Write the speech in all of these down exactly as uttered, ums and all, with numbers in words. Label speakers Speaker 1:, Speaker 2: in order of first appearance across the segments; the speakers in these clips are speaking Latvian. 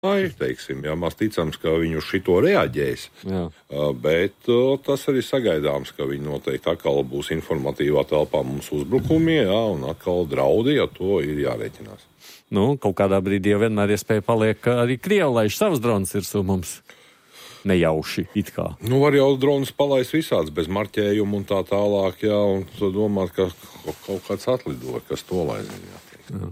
Speaker 1: Ai, teiksim, jā, maz ticams, ka viņi uz šito reaģēs, jā. Bet tas arī sagaidāms, ka viņi noteikti atkal būs informatīvā telpā mums uzbrukumi, jā, un atkal draudi, ja to ir jārēķinās.
Speaker 2: Nu, kaut kādā brīdī jau vienmēr iespēja paliek, ka arī Krievi laiž savus dronus virsū mums. Nejauši, it kā.
Speaker 1: Nu, var jau dronus palaist visāds, bez marķējumu un tā tālāk, jā, un domāt, ka kaut kāds atlidoja, kas to lai zina, jā.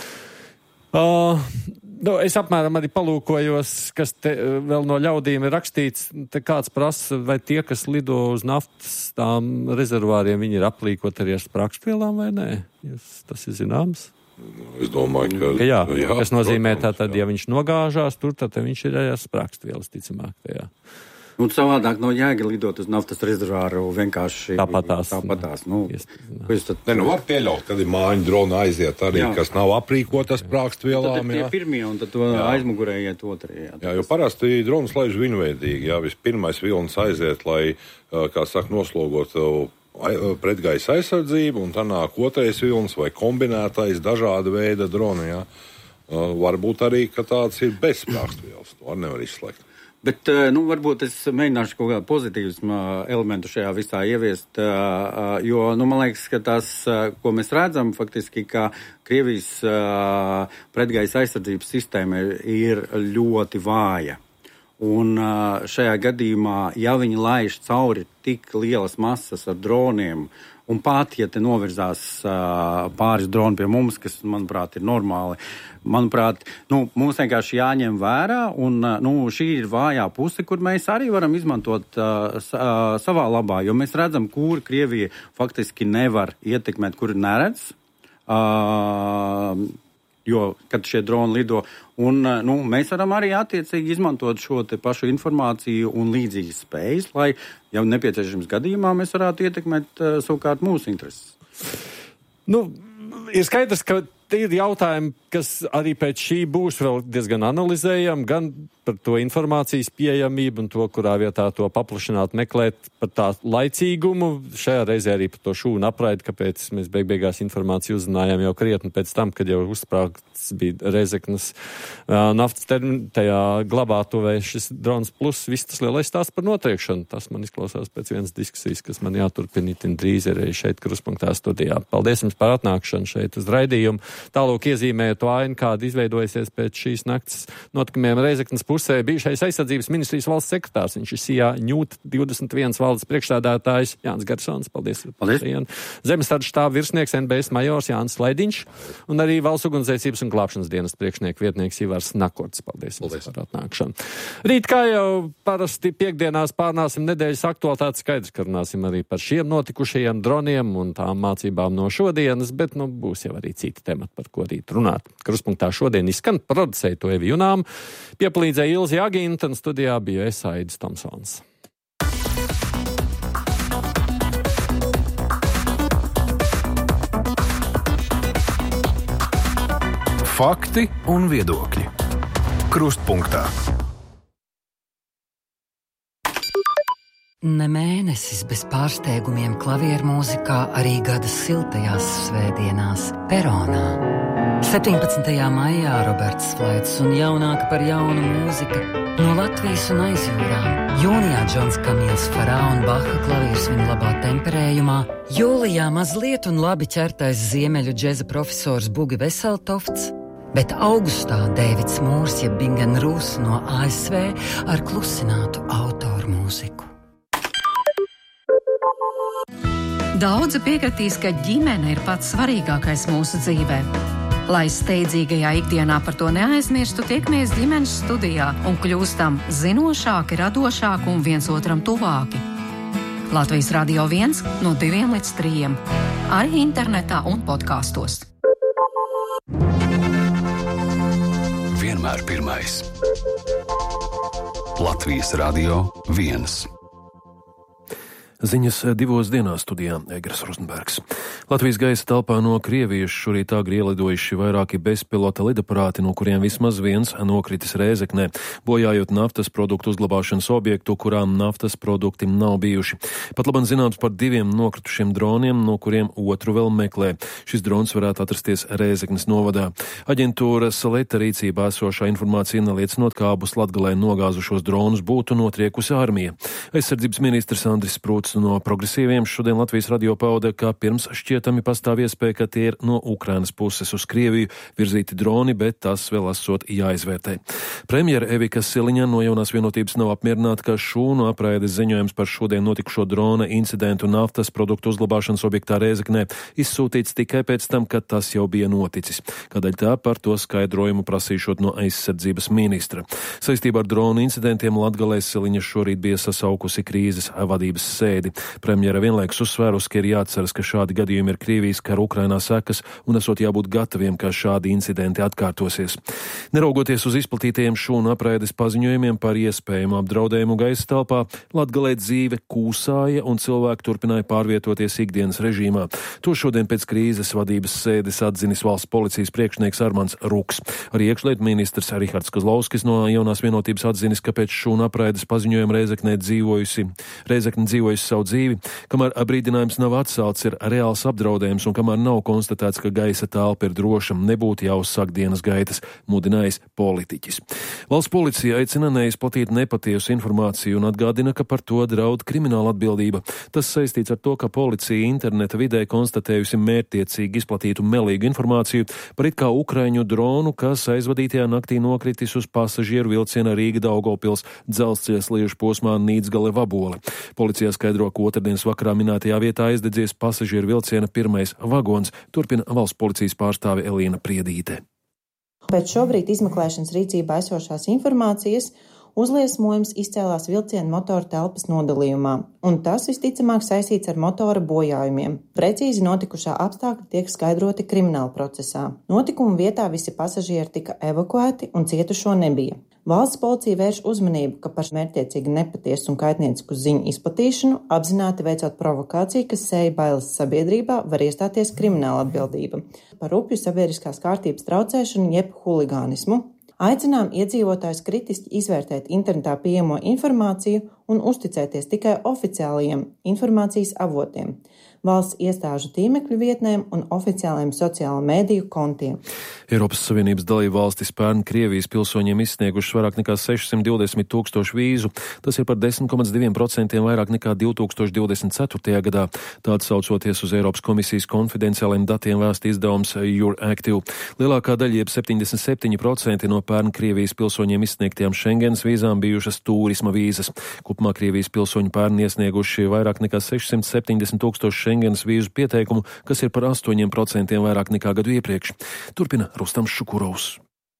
Speaker 2: Uh, nu, es apmēram arī palūkojos, kas te vēl no ļaudīm ir rakstīts. Te kāds prasa, vai tie, kas lido uz naftas tām rezervāriem, viņi ir aplīkot arī ar sprākstvielām vai nē? Jūs, tas ir zināms?
Speaker 1: Es domāju, ka...
Speaker 2: ka jā, jā, kas nozīmē
Speaker 1: protams,
Speaker 2: tātad, ja viņš nogāžās tur, tad viņš ir ar sprākstvielas, ticamāk, tajā.
Speaker 3: Un savādāk no jēga lidot uz naftas rezervāru vienkārši
Speaker 2: tāpatās.
Speaker 3: tāpatās. Nu,
Speaker 1: tad... Ne, nu var pieļaut, kad ir mājiņu drona aiziet arī, jā. Kas nav aprīkotas sprākstvielām.
Speaker 3: Tad ir tie pirmie, un tad to aizmugurē iet otrie. Jā,
Speaker 1: jā, jo parasti dronas laiž viņveidīgi. Jā, vispirmais vilnis aiziet, lai, kā saka, noslogot pretgaisa aizsardzību, un tā nāk otrais vilnis vai kombinētais dažāda veida drona. Jā. Varbūt arī, ka tāds ir bez sprākstvielas. To var nevar izslēgt.
Speaker 3: Bet, nu, varbūt es mēģināšu kaut kādu pozitīvismu elementu šajā visā ieviest, jo, nu, man liekas, ka tas, ko mēs redzam, faktiski, ka Krievijas pretgaisa aizsardzības sistēma ir ļoti vāja. Un šajā gadījumā, ja viņi laiž cauri tik lielas masas ar droniem, un pat, ja te novirzās uh, pāris droni pie mums, kas, manuprāt, ir normāli, manuprāt, nu, mums vienkārši jāņem vērā, un, uh, nu, šī ir vājā puse, kur mēs arī varam izmantot uh, uh, savā labā, jo mēs redzam, kur Krievija faktiski nevar ietekmēt, kur neredz, uh, jo, kad šie droni lido, un, uh, nu, mēs varam arī attiecīgi izmantot šo te pašu informāciju un līdzīgas spējas, lai jau nepieciešams gadījumā mēs varētu ietekmēt uh, savukārt mūsu intereses.
Speaker 2: Nu, ir skaidrs, ka ir jautājumi, kas arī pēc šī būs vēl diezgan analizējami, gan par to informācijas pieejamību un to, kurā vietā to paplašināt, meklēt par tā laicīgumu. Šajā reizē arī par to šūnu apraidi, kāpēc mēs beig beigās informāciju uzzinājām jau krietni pēc tam, kad jau uzsprāgts bija Rezeknas uh, naftas termin, tajā glabātuvē šis drons plus, viss tas lielais stāsts par notriekšanu. Tas man izklausās pēc vienas diskusijas, kas man jāturpina itin drīz arī šeit Kruspunktā studijā. Paldies jums par atnākšanu šeit uz raidījumu. Tālūk iezīmēja to ainu, kāda izveidojusies pēc šīs nakts notikumiem Rezeknas pusē. Bijušais aizsardzības ministrijas valsts sekretārs, viņš ir Sijā ņūt divdesmit viens valdes priekšstādātājs Jānis Garsons. Paldies.
Speaker 3: Paldies.
Speaker 2: Zemesardzes štāba virsnieks N B S majors Jānis Laidiņš un arī valsts ugunsdzēsības un glābšanas dienas priekšnieku vietnieks Ivars Nakorts. Paldies, Paldies. Par atnākšanu. Rīt, kā jau parasti piekdienās pārnāsim nedēļas aktualitātes, skaidrs, ka runāsim arī par šiem notikušajiem droniem un tām mācībām no šodienas, bet, nu, būs jau arī citi temati, par ko rīt runāt. Kruspunktā šodien izskan, producēja to Evi Junām, piepalīdzēja Ilzi Aginta un studijā bija es Aidis Tomsons.
Speaker 4: Fakti un viedokļi. Krustpunktā.
Speaker 5: Ne mēnesis bez pārsteigumiem klavieru mūzikā arī gada siltajās svētdienās Peronā. septiņpadsmitajā maijā Roberts Flaits un jaunāka par jaunu mūzika no Latvijas un aizjūrām. Jūnijā Džons Kamils Farā un Baha klavieris viņa labā temperējumā. Jūlijā mazliet un labi ķertais ziemeļu džeza profesors Bugi Veseltofts. Bet augustā Dēvids Mūrs jeb Bingen Rūs no A S V ar klusinātu autoru mūziku.
Speaker 6: Daudzi piekritīs, ka ģimene ir pats svarīgākais mūsu dzīvē. Lai steidzīgajā ikdienā par to neaizmirstu, tiekamies ģimenes studijā un kļūstam zinošāki, radošāki un viens otram tuvāki. Latvijas Radio viens no diviem līdz trījiem, arī internetā un podkastos.
Speaker 4: Vienmēr pirmais. Latvijas Radio viens.
Speaker 7: Ziņas divos dienās studijā Egers Rozenbergs. Latvijas gaisa telpā no Krievijas šorīt agri ielidojuši vairāki bezpilota lidaparāti, no kuriem vismaz viens nokritis Rēzeknē, bojājot naftas produktu uzglabāšanas objektu, kurām naftas produkti nav bijuši. Pat labam zināms par diviem nokritušiem droniem, no kuriem otru vēl meklē. Šis drons varētu atrasties Rēzeknes novadā. Aģentūras Leta rīcībā esošā informācija neliecinot, kā abus Latgalē nogāzušos dronus būtu notriekusi armija. Aizsardzības ministrs Andris Sprūts no progresīviem šodien Latvijas radio pauda, ka pirms šķietami pastāv iespēja, ka tie ir no Ukrainas puses uz Krieviju virzīti droni, bet tas vēl esot jāizvērtē. Premjera Evika Siliņa no Jaunās vienotības nav apmierināta, ka šūnu apraides ziņojums par šodien notikušo drona incidentu naftas produktu uzglabāšanas objektā Rēzeknē izsūtīts tikai pēc tam, kad tas jau bija noticis. Kādēļ tā par to skaidrojumu prasīšot no aizsardzības ministra. Saistībā ar dronu incidentiem Latgalē Siliņa šorīt bija sasaukusi krīzes vadības sēdi. Premjera vienlaikus uzsvērus, ka ir jāatceras, ka šādi gadījumi ir Krievijas kara Ukrainā sekas un esot jābūt gataviem, ka šādi incidenti atkārtosies. Neraugoties uz izplatītajiem šūnu apraides paziņojumiem par iespējamu apdraudējumu gaisa telpā, Latgalē dzīve kūsāja un cilvēki turpināja pārvietoties ikdienas režīmā. To šodien pēc krīzes vadības sēdes atzinis valsts policijas priekšnieks Armands Ruks. Arī iekšlietu ministrs Rihards Kozlovskis no Jaunās vienotības atzinis, ka pēc šūnu apraides paziņojuma Rēzeknē dzīvojusi, Rēzekne dzīvojusi savu dzīvi, kamēr brīdinājums nav atcelts, ir reāls apdraudējums un kamēr nav konstatēts, ka gaisa telpa ir droša, nebūtu jāuzsāk dienas gaitas, mudinājis politiķis. Valsts policija aicina neizplatīt nepatiesu informāciju un atgādina, ka par to draud krimināla atbildība. Tas saistīts ar to, ka policija interneta vidē konstatējusi mērķtiecīgi izplatītu melīgu informāciju par it kā ukraiņu dronu, kas aizvadītajā naktī nokritis uz pasažieru vilciena Rīga-Daugavpils dzelzceļa sliežu posmā Nīdzgale-Vabole. Policijā skaidro, ka otrdienas vakarā minētajā vietā aizdedzies pasažieru vilciena pirmais vagons, turpina valsts policijas pārstāve Elīna Priedīte.
Speaker 8: Pēc šobrīd izmeklēšanas rīcībā esošās informācijas uzliesmojums izcēlās vilciena motora telpas nodalījumā, un tas visticamāk saistīts ar motora bojājumiem. Precīzi notikušā apstākļi tiek skaidroti krimināla procesā. Notikuma vietā visi pasažieri tika evakuēti un cietušo nebija. Valsts policija vērš uzmanību, ka par mērķtiecīgi nepatiesu un kaitniecisku ziņu izplatīšanu, apzināti veicot provokāciju, kas sēja bailes sabiedrībā, var iestāties krimināla atbildība par rupju sabiedriskās kārtības traucēšanu jeb huligānismu. Aicinām iedzīvotājus kritiski izvērtēt internetā pieejamo informāciju un uzticēties tikai oficiālajiem informācijas avotiem, valsts iestāžu tīmekļu vietnēm un oficiālajiem sociālo mēdīju kontiem.
Speaker 7: Eiropas Savienības dalību valstis pērn Krievijas pilsoņiem izsniegušas vairāk nekā sešsimt divdesmit tūkstošu vīzu. Tas ir par desmit komats divi procenti vairāk nekā divi tūkstoši divdesmit ceturtajā gadā. Tāds saucoties uz Eiropas komisijas konfidenciāliem datiem vēsta izdevums Euractiv. Lielākā daļa, jeb septiņdesmit septiņi procenti no pērn Krievijas pilsoņiem izsniegtajām Schengens vīzām bijušas turisma vīzas. Kopumā Krievijas pilsoņi pērn iesnieguši vairāk nekā sešsimt septiņdesmit tūkstoši Schengens vīzu pieteikumu, kas ir par astoņiem procentiem vairāk nekā gadu iepriekš. Turpina Rustams Šukurovs.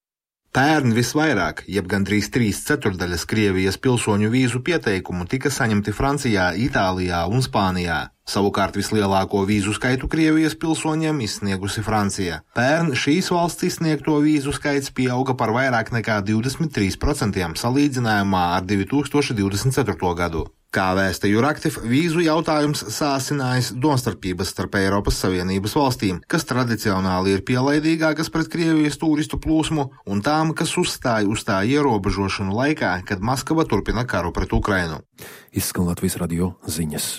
Speaker 9: Pērn visvairāk, jeb gandrīz trīs ceturdaļas Krievijas pilsoņu vīzu pieteikumu tika saņemti Francijā, Itālijā un Spānijā. Savukārt vislielāko vīzu skaitu Krievijas pilsoņiem izsniegusi Francija. Pērn šīs valsts izsniegto vīzu skaits pieauga par vairāk nekā divdesmit trīs procentiem salīdzinājumā ar divi tūkstoši divdesmit ceturto gadu. Kā vēsta Euractiv, vīzu jautājums sāsinājis domstarpības starp Eiropas Savienības valstīm, kas tradicionāli ir pielaidīgākas pret Krievijas turistu plūsmu, un tām, kas uzstāja uz tā ierobežošanu laikā, kad Maskava turpina karu pret Ukrainu.
Speaker 7: Izskan Latvijas radio ziņas.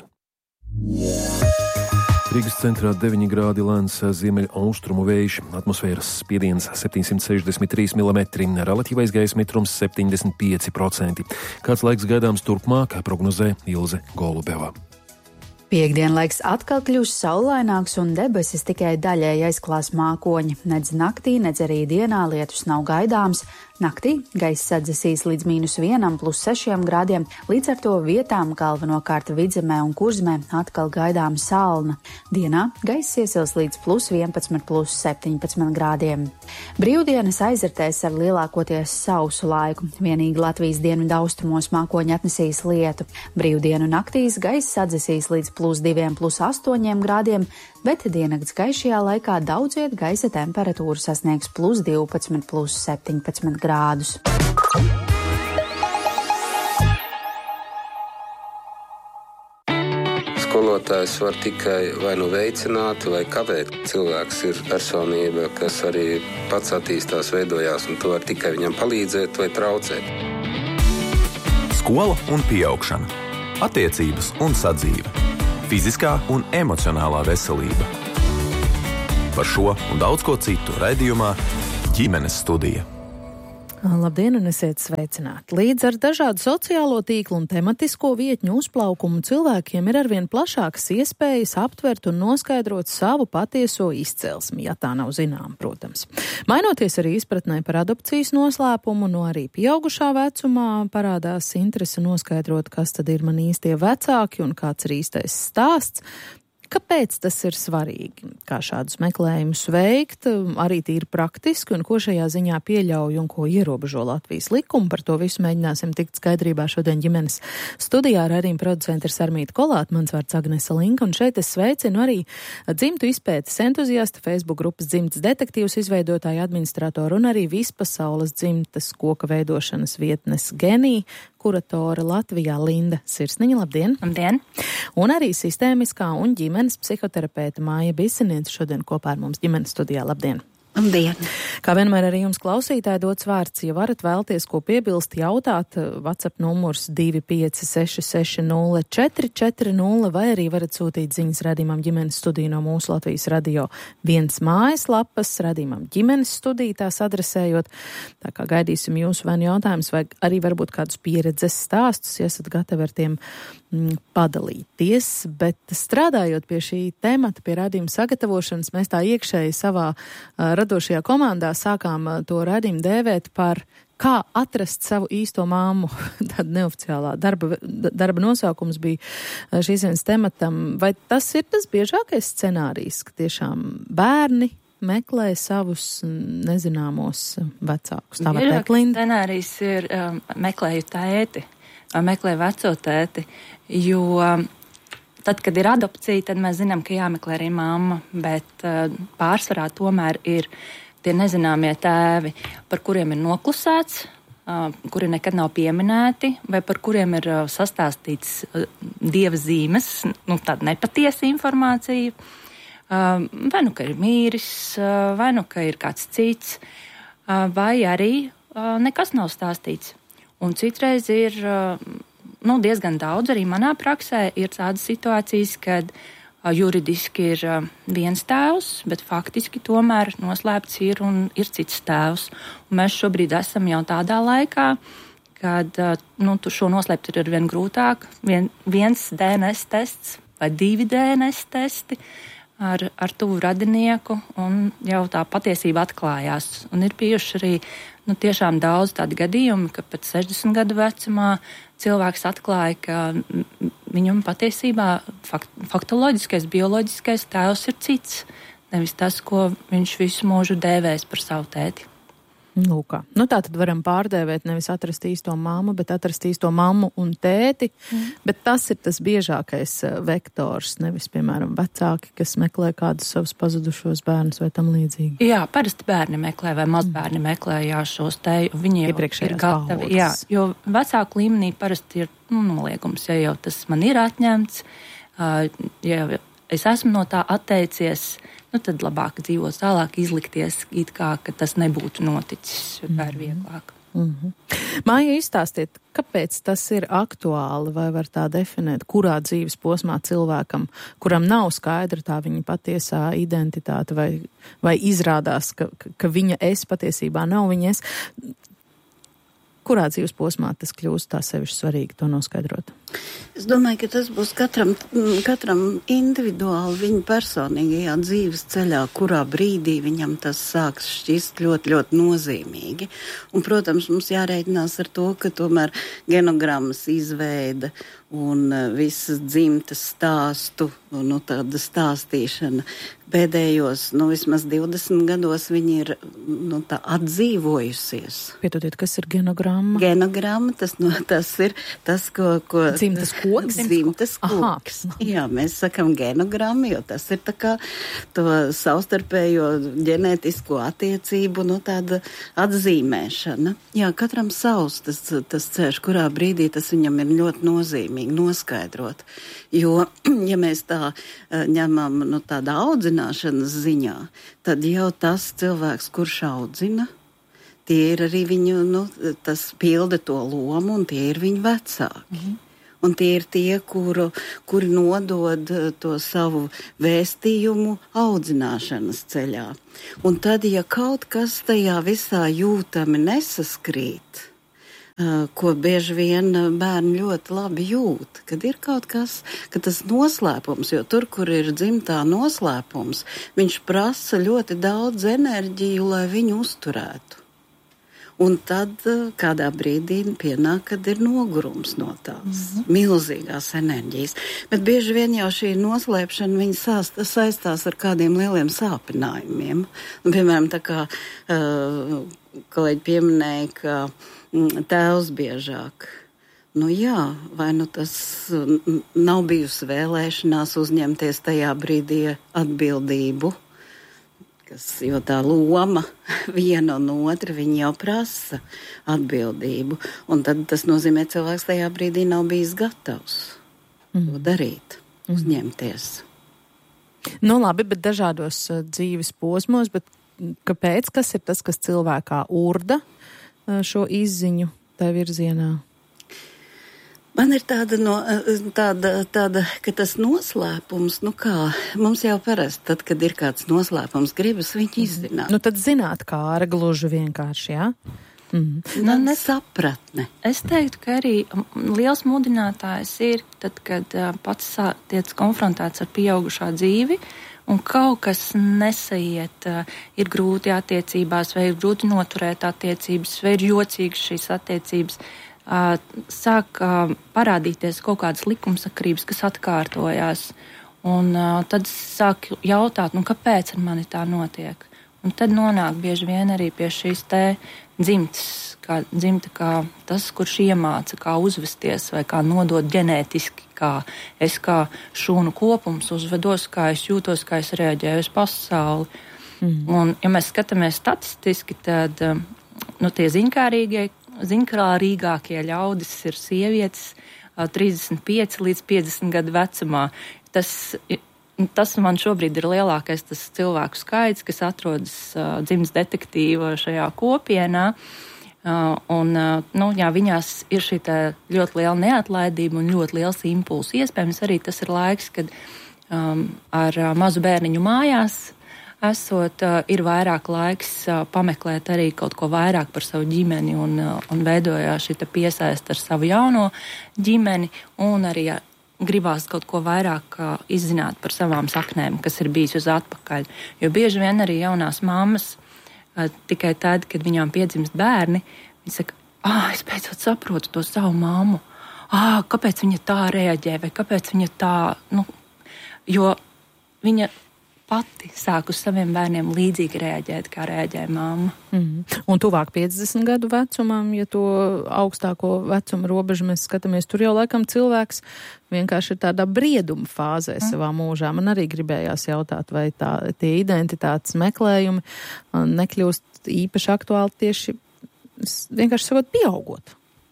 Speaker 7: Rīgas centrā deviņi grādi lēns ziemeļa austrumu vējš, atmosfēras spiediens septiņsimt sešdesmit trīs milimetri, relatīvais gaisa mitrums septiņdesmit pieci procenti. Kāds laiks gaidāms turpmāk, prognozē Ilze Golubeva.
Speaker 10: Piektdienlaiks atkal kļūs saulaināks un debesis tikai daļēji aizklās mākoņi. Nedz naktī, nedz arī dienā lietus nav gaidāms. Naktī gaisa sadzesīs līdz mīnus vienam plus sešiem grādiem, līdz ar to vietām galvenokārt Vidzemē un Kurzemē atkal gaidām salna. Dienā gaisa iesils līdz plus vienpadsmit plus septiņpadsmit grādiem. Brīvdienas aizritēs ar lielākoties sausu laiku. Vienīgi Latvijas dienvidu austrumos mākoņi atnesīs lietu. Brīvdienu naktīs gaisa sadzesīs līdz plus diviem plus astoņiem grādiem, bet diennakts gaišajā laikā daudz viet gaisa temperatūra sasniegs plus divpadsmit plus septiņpadsmit grādus.
Speaker 11: skolotājs var tikai vai nu veicināt, vai kavēt. Cilvēks ir personība, kas arī pats attīstās, veidojās, un to var tikai viņam palīdzēt vai traucēt.
Speaker 12: Skola un pieaugšana, attiecības un sadzīve, fiziskā un emocionālā veselība. Par šo un daudz ko citu raidījumā Ģimenes studija.
Speaker 13: Labdien un esiet sveicināti! Līdz ar dažādu sociālo tīklu un tematisko vietņu uzplaukumu cilvēkiem ir arvien plašākas iespējas aptvert un noskaidrot savu patieso izcelsmi, ja tā nav zinām, protams. Mainoties arī izpratnē par adopcijas noslēpumu, no arī pieaugušā vecumā parādās interese noskaidrot, kas tad ir man īstie vecāki un kāds ir īstais stāsts. Kāpēc tas ir svarīgi? Kā šādus meklējumus veikt, arī tīri praktiski, un ko šajā ziņā pieļauj un ko ierobežo Latvijas likumi? Par to visu mēģināsim tikt skaidrībā šodien ģimenes studijā. Raidījuma producente ir Sarmīta Kolāte, mans vārds Agnese Linka, un šeit es sveicinu arī dzimtu izpētes entuziasta, Facebook grupas Dzimtas detektīvs izveidotāju administratoru un arī vispasaules dzimtas koka veidošanas vietnes genī, kuratore Latvijā Linda Sirsniņa. Labdien!
Speaker 14: Labdien!
Speaker 13: Un arī sistēmiskā un ģimenes psihoterapeita Māja Bisiniece šodien kopā ar mums ģimenes studijā. Labdien!
Speaker 14: Labdien!
Speaker 13: Kā vienmēr arī jums klausītāji dots vārds, ja varat vēlties ko piebilst, jautāt, WhatsApp numurs divi pieci seši seši nulle četri četri nulle vai arī varat sūtīt ziņas radījumam ģimenes studiju no mūsu Latvijas radio viens mājaslapas, radījumam ģimenes studiju tās adresējot. Tā kā gaidīsim jūsu vai jautājumus, vai arī varbūt kādus pieredzes stāstus, ja esat gatavi ar tiem mm, padalīties. Bet strādājot pie šī temata, pie radījuma sagatavošanas, mēs tā iekšēji savā uh, radošajā komandā sākām to raidījumu dēvēt par kā atrast savu īsto māmu. Tāda neoficiālā darba, darba nosaukums bija šīs viens tematam. Vai tas ir tas biežākais scenārijs, ka tiešām bērni meklē savus nezināmos vecākus? Tā var teikt, Linda?
Speaker 14: Scenārijs ir um, meklēju tēti, meklēju veco tēti, jo tad, kad ir adopcija, tad mēs zinām, ka jāmeklē arī mamma, bet uh, pārsvarā tomēr ir tie nezināmie tēvi, par kuriem ir noklusēts, uh, kuri nekad nav pieminēti, vai par kuriem ir uh, sastāstīts uh, dieva zīmes, nu tāda nepatiesa informācija, uh, vai nu, ka ir mīris, uh, vai nu, ka ir kāds cits, uh, vai arī uh, nekas nav stāstīts. Un citreiz ir uh, Nu, diezgan daudz arī manā praksē ir tādas situācijas, kad a, juridiski ir a, viens tēvs, bet faktiski tomēr noslēpts ir un ir cits tēvs. Un mēs šobrīd esam jau tādā laikā, kad a, nu, šo noslēpt ir arvien grūtāk. Vien, viens D N S tests vai divi D N S testi ar, ar tuvu radinieku, un jau tā patiesība atklājās. Un ir bijuši arī nu, tiešām daudz tādu gadījumu, ka pat sešdesmit gadu vecumā cilvēks atklāja, ka viņam patiesībā fakt, faktoloģiskais, bioloģiskais tēvs ir cits, nevis tas, ko viņš visu mūžu dēvēs par savu tēti.
Speaker 13: Lūkā. Nu tā tad varam pārdēvēt nevis atrast īsto mammu, bet atrast īsto mammu un tēti, mm. bet tas ir tas biežākais vektors, nevis, piemēram, vecāki, kas meklē kādus savus pazudušos bērnus vai tam līdzīgi.
Speaker 14: Jā, parasti bērni meklē vai mazbērni mm. meklē jā, šos te, viņi jau ir gatavi. Jā, jo vecāku līmenī parasti ir nu, noliegums, ja jau tas man ir atņemts, ja es esmu no tā atteicies, nu tad labāk dzīvot tālāk, izlikties, it kā, ka tas nebūtu noticis, jo tā ir vieglāk.
Speaker 13: Mm-hmm. Māja, izstāstiet, kāpēc tas ir aktuāli, vai var tā definēt, kurā dzīves posmā cilvēkam, kuram nav skaidra tā viņa patiesā identitāte, vai, vai izrādās, ka, ka viņa es patiesībā nav viņa es. Kurā dzīves posmā tas kļūst tā sevišķi svarīgi to noskaidrot?
Speaker 15: Es domāju, ka tas būs katram, katram individuāli viņa personīgajā dzīves ceļā, kurā brīdī viņam tas sāks šķist ļoti, ļoti nozīmīgi. Un, protams, mums jārēķinās ar to, ka tomēr genogrammas izveida un visas dzimtas stāstu, nu, tāda stāstīšana pēdējos, nu, vismaz divdesmit gados viņi ir, nu, tā atdzīvojusies.
Speaker 13: Piedodiet, kas ir genogramma?
Speaker 15: Genogramma, tas, nu, tas ir tas, ko, ko
Speaker 13: dzimtas koks?
Speaker 15: Dzimtas koks. Jā, mēs sakam genogrammu, jo tas ir tā kā to savstarpējo ģenētisko attiecību, nu tāda atzīmēšana. Jā, katram savs tas, tas ceļš, kurā brīdī tas viņam ir ļoti nozīmīgi noskaidrot. Jo, ja mēs tā ņemam, nu tāda audzināšanas ziņā, tad jau tas cilvēks, kurš audzina, tie ir arī viņu, nu, tas pilda to lomu, un tie ir viņu vecāki. Mhm. Un tie ir tie, kuru, kuri nodod to savu vēstījumu audzināšanas ceļā. Un tad, ja kaut kas tajā visā jūtami nesaskrīt, ko bieži vien bērni ļoti labi jūt, kad ir kaut kas, ka tas noslēpums, jo tur, kur ir dzimtā noslēpums, viņš prasa ļoti daudz enerģiju, lai viņu uzturētu. Un tad kādā brīdī pienāk, kad ir nogurums no tās mm-hmm. milzīgās enerģijas. Bet bieži vien jau šī noslēpšana viņa sāst, saistās ar kādiem lieliem sāpinājumiem. Un, piemēram, tā kā uh, kolēģi pieminēja, ka mm, tēvs biežāk. Nu jā, vai nu tas nav bijusi vēlēšanās uzņemties tajā brīdī atbildību, kas, jo tā loma viena un otra, viņi jau prasa atbildību. Un tad tas nozīmē, cilvēks tajā brīdī nav bijis gatavs mm. to darīt, mm. uzņemties.
Speaker 13: Nu labi, bet dažādos uh, dzīves posmos, bet kāpēc, kas ir tas, kas cilvēkā urda uh, šo izziņu tā virzienā?
Speaker 15: Man ir tāda, no, tāda, tāda, ka tas noslēpums, nu kā, mums jau parasti, tad, kad ir kāds noslēpums, gribas viņu izzināt.
Speaker 13: Nu tad zināt, kā ar gluži vienkārši, jā? Mm.
Speaker 15: Nu, nesapratne.
Speaker 14: Es teiktu, ka arī liels mudinātājs ir tad, kad uh, pats tiec konfrontēts ar pieaugušā dzīvi, un kaut kas nesaiet, uh, ir grūti attiecībās, vai ir grūti noturēt attiecības, vai ir jocīgas šīs attiecības. Uh, sāk uh, parādīties kaut kādas likumsakarības, kas atkārtojās, un uh, tad sāk jautāt, nu kāpēc ar mani tā notiek? Un tad nonāk bieži vien arī pie šīs te dzimtas, kā dzimta, kā tas, kurš iemāca, kā uzvesties vai kā nodot ģenētiski, kā es kā šūnu kopums uzvedos, kā es jūtos, kā es reaģēju uz pasauli. Mm. Un, ja mēs skatāmies statistiski, tad uh, nu, tie ziņkārīgie Zinkrārīgākie ļaudis ir sievietes trīsdesmit pieci līdz piecdesmit gadu vecumā. Tas, tas man šobrīd ir lielākais tas cilvēku skaits, kas atrodas uh, dzimtas detektīva šajā kopienā. Uh, un, uh, nu, jā, viņās ir šī ļoti liela neatlaidība un ļoti liels impulss. Iespējams, arī tas ir laiks, kad um, ar uh, mazu bērniņu mājās esot, uh, ir vairāk laiks uh, pameklēt arī kaut ko vairāk par savu ģimeni un, uh, un veidojās šī piesaist ar savu jauno ģimeni un arī uh, gribās kaut ko vairāk uh, izzināt par savām saknēm, kas ir bijis uz atpakaļ. Jo bieži vien arī jaunās mammas uh, tikai tad, kad viņām piedzimst bērni, viņi saka, ah, es beidzot saprotu to savu mammu. Ah, kāpēc viņa tā reaģē vai kāpēc viņa tā, nu, jo viņa pati sāk uz saviem bērniem līdzīgi reaģēt, kā reaģēja mamma.
Speaker 13: Mm. Un tuvāk piecdesmit gadu vecumam, ja to augstāko vecuma robežu mēs skatāmies, tur jau laikam cilvēks vienkārši ir tādā brieduma fāzē mm. savā mūžā. Man arī gribējās jautāt, vai tā, tie identitātes meklējumi nekļūst īpaši aktuāli tieši vienkārši sakot pieaugot.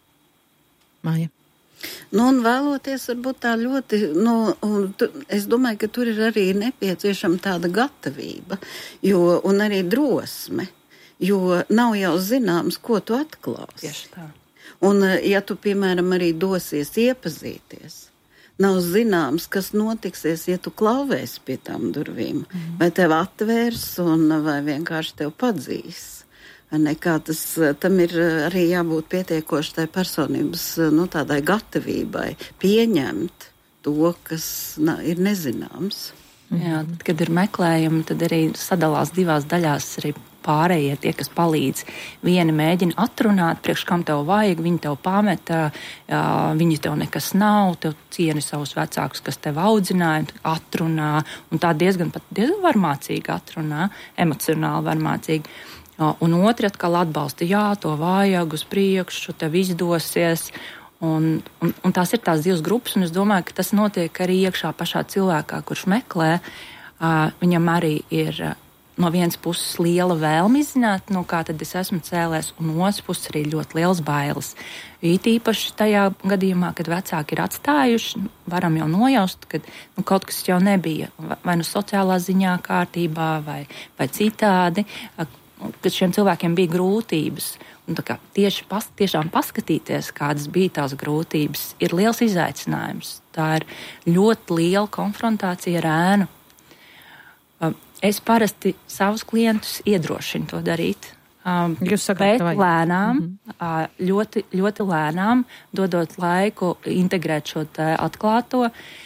Speaker 13: Māja.
Speaker 15: Nu, un vēloties varbūt tā ļoti, nu, un tu, es domāju, ka tur ir arī nepieciešama tāda gatavība, jo, un arī drosme, jo nav jau zināms, ko tu atklāsi.
Speaker 14: Tieši tā.
Speaker 15: Un, ja tu, piemēram, arī dosies iepazīties, nav zināms, kas notiksies, ja tu klauvēsi pie tām durvīm, mm. vai tev atvērs, un vai vienkārši tev padzīs. Nekā tas, tam ir arī jābūt pietiekoši tai personības, nu, tādai gatavībai pieņemt to, kas na, ir nezināms.
Speaker 14: Jā, tad, kad ir meklējumi, tad arī sadalās divās daļās arī pārējie tie, kas palīdz. Vieni mēģina atrunāt, priekš kam tev vajag, viņi tev pameta, jā, viņi tev nekas nav, tev cieni savus vecākus, kas tev audzināja, atrunā, un tā diezgan pat diezgan varmācīgi atrunā, emocionāli varmācīgi. Un otri atkal atbalsta, jā, to vajag uz priekšu, tev izdosies. Un, un, un tās ir tās divas grupas, un es domāju, ka tas notiek arī iekšā pašā cilvēkā, kurš meklē. Uh, viņam arī ir uh, no vienas puses liela vēlme izzināt, no kā tad es esmu cēlēs, un no otras puses arī ļoti liels bailes. It īpaši tajā gadījumā, kad vecāki ir atstājuši, varam jau nojaust, ka nu, kaut kas jau nebija, vai nu sociālā ziņā kārtībā, vai, vai citādi, uh, kad šiem cilvēkiem bija grūtības. Un tā kā tieši pas, tiešām paskatīties, kādas bija tās grūtības, ir liels izaicinājums. Tā ir ļoti liela konfrontācija ar ēnu. Es parasti savus klientus iedrošinu to darīt.
Speaker 13: Jūs sakāt,
Speaker 14: bet lēnām, mm-hmm. ļoti, ļoti lēnām, dodot laiku integrēt šo atklāto,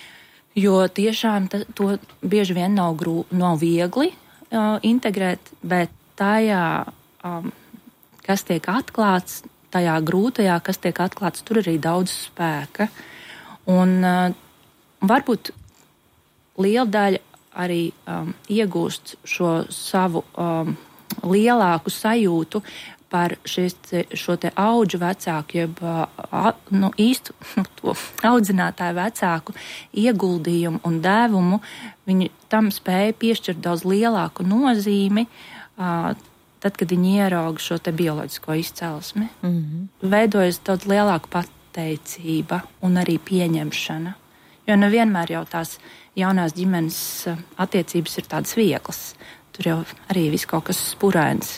Speaker 14: jo tiešām ta, to bieži vien nav, grū, nav viegli uh, integrēt, bet tajā... Um, kas tiek atklāts, tajā grūtajā, kas tiek atklāts, tur arī daudz spēka. Un uh, varbūt liela daļa arī um, iegūst šo savu um, lielāku sajūtu par šis, šo te auģu vecāku, jeb uh, nu, īstu to audzinātāju vecāku ieguldījumu un devumu. Viņi tam spēja piešķirt daudz lielāku nozīmi, uh, tad, kad viņi ierauga šo te bioloģisko izcelsmi, mm-hmm. veidojas daudz lielāka pateicība un arī pieņemšana. Jo nevienmēr jau tās jaunās ģimenes attiecības ir tādas vieglas. Tur jau arī viss kaut kas spurains.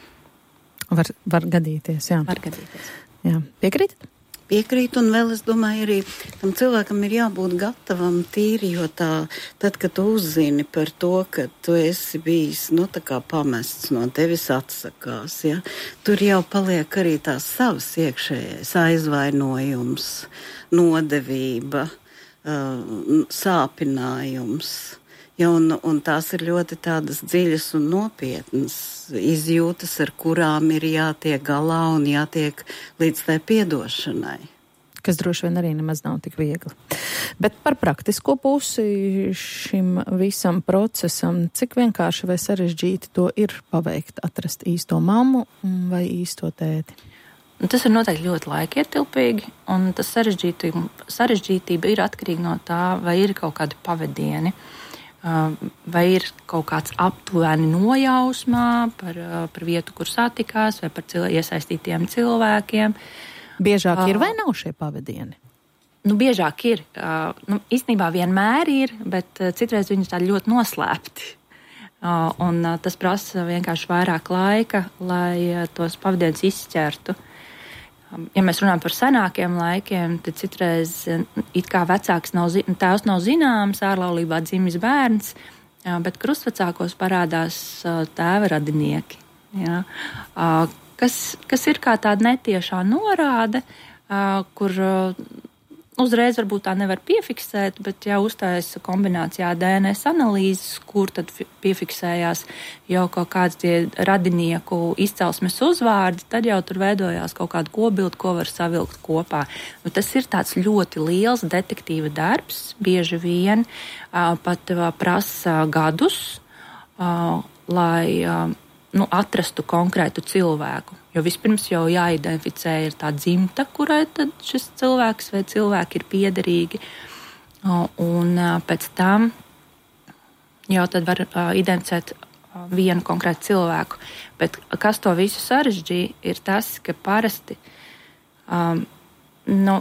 Speaker 13: Var, var gadīties, jā.
Speaker 14: Var gadīties.
Speaker 13: Jā. Piekrītat?
Speaker 15: Piekrīt, un vēl es domāju, arī tam cilvēkam ir jābūt gatavam tīri, jo tā, tad, kad tu uzzini par to, ka tu esi bijis, nu, tā kā pamests no tevis atsakās, ja, tur jau paliek arī tās savas iekšējais aizvainojums, nodevība, uh, sāpinājums, ja, un, un tās ir ļoti tādas dziļas un nopietnas izjūtas, ar kurām ir jātiek galā un jātiek līdz tai piedošanai.
Speaker 13: Kas droši vien arī nemaz nav tik viegli. Bet par praktisko pusi šim visam procesam, cik vienkārši vai sarežģīti to ir paveikt, atrast īsto mammu vai īsto tēti?
Speaker 14: Tas ir noteikti ļoti laikietilpīgi, un tas sarežģītība, sarežģītība ir atkarīga no tā, vai ir kaut kādi pavadieni, vai ir kaut kāds aptuveni nojausmā par, par vietu, kur satikās, vai par cil- iesaistītiem cilvēkiem.
Speaker 13: Biežāk ir vai nav šie pavadieni?
Speaker 14: Nu, biežāk ir. Nu, īstenībā vienmēr ir, bet citreiz viņi ir tādi ļoti noslēpti. Un tas prasa vienkārši vairāk laika, lai tos pavadienus izšķertu. Ja mēs runājam par senākiem laikiem, tad citreiz it kā vecāks nav, tēvs nav zināms, ārlaulībā dzimis bērns, bet krustvecākos parādās tēva radinieki. Ja? Kas, kas ir kā tāda netiešā norāde, kur uzreiz varbūt tā nevar piefiksēt, bet ja uztaisa kombinācijā D N S analīzes, kur tad piefiksējās jau kaut kāds tie radinieku izcelsmes uzvārdi, tad jau tur veidojās kaut kāda kobilde, ko var savilkt kopā. Nu, tas ir tāds ļoti liels detektīva darbs, bieži vien uh, pat uh, prasa gadus, uh, lai uh, nu, atrastu konkrētu cilvēku. Jo vispirms jau jāidentificē ir tā dzimta, kurai tad šis cilvēks vai cilvēki ir piederīgi. Un pēc tam jau tad var identificēt vienu konkrētu cilvēku. Bet kas to visu sarežģīja, ir tas, ka parasti um, nu,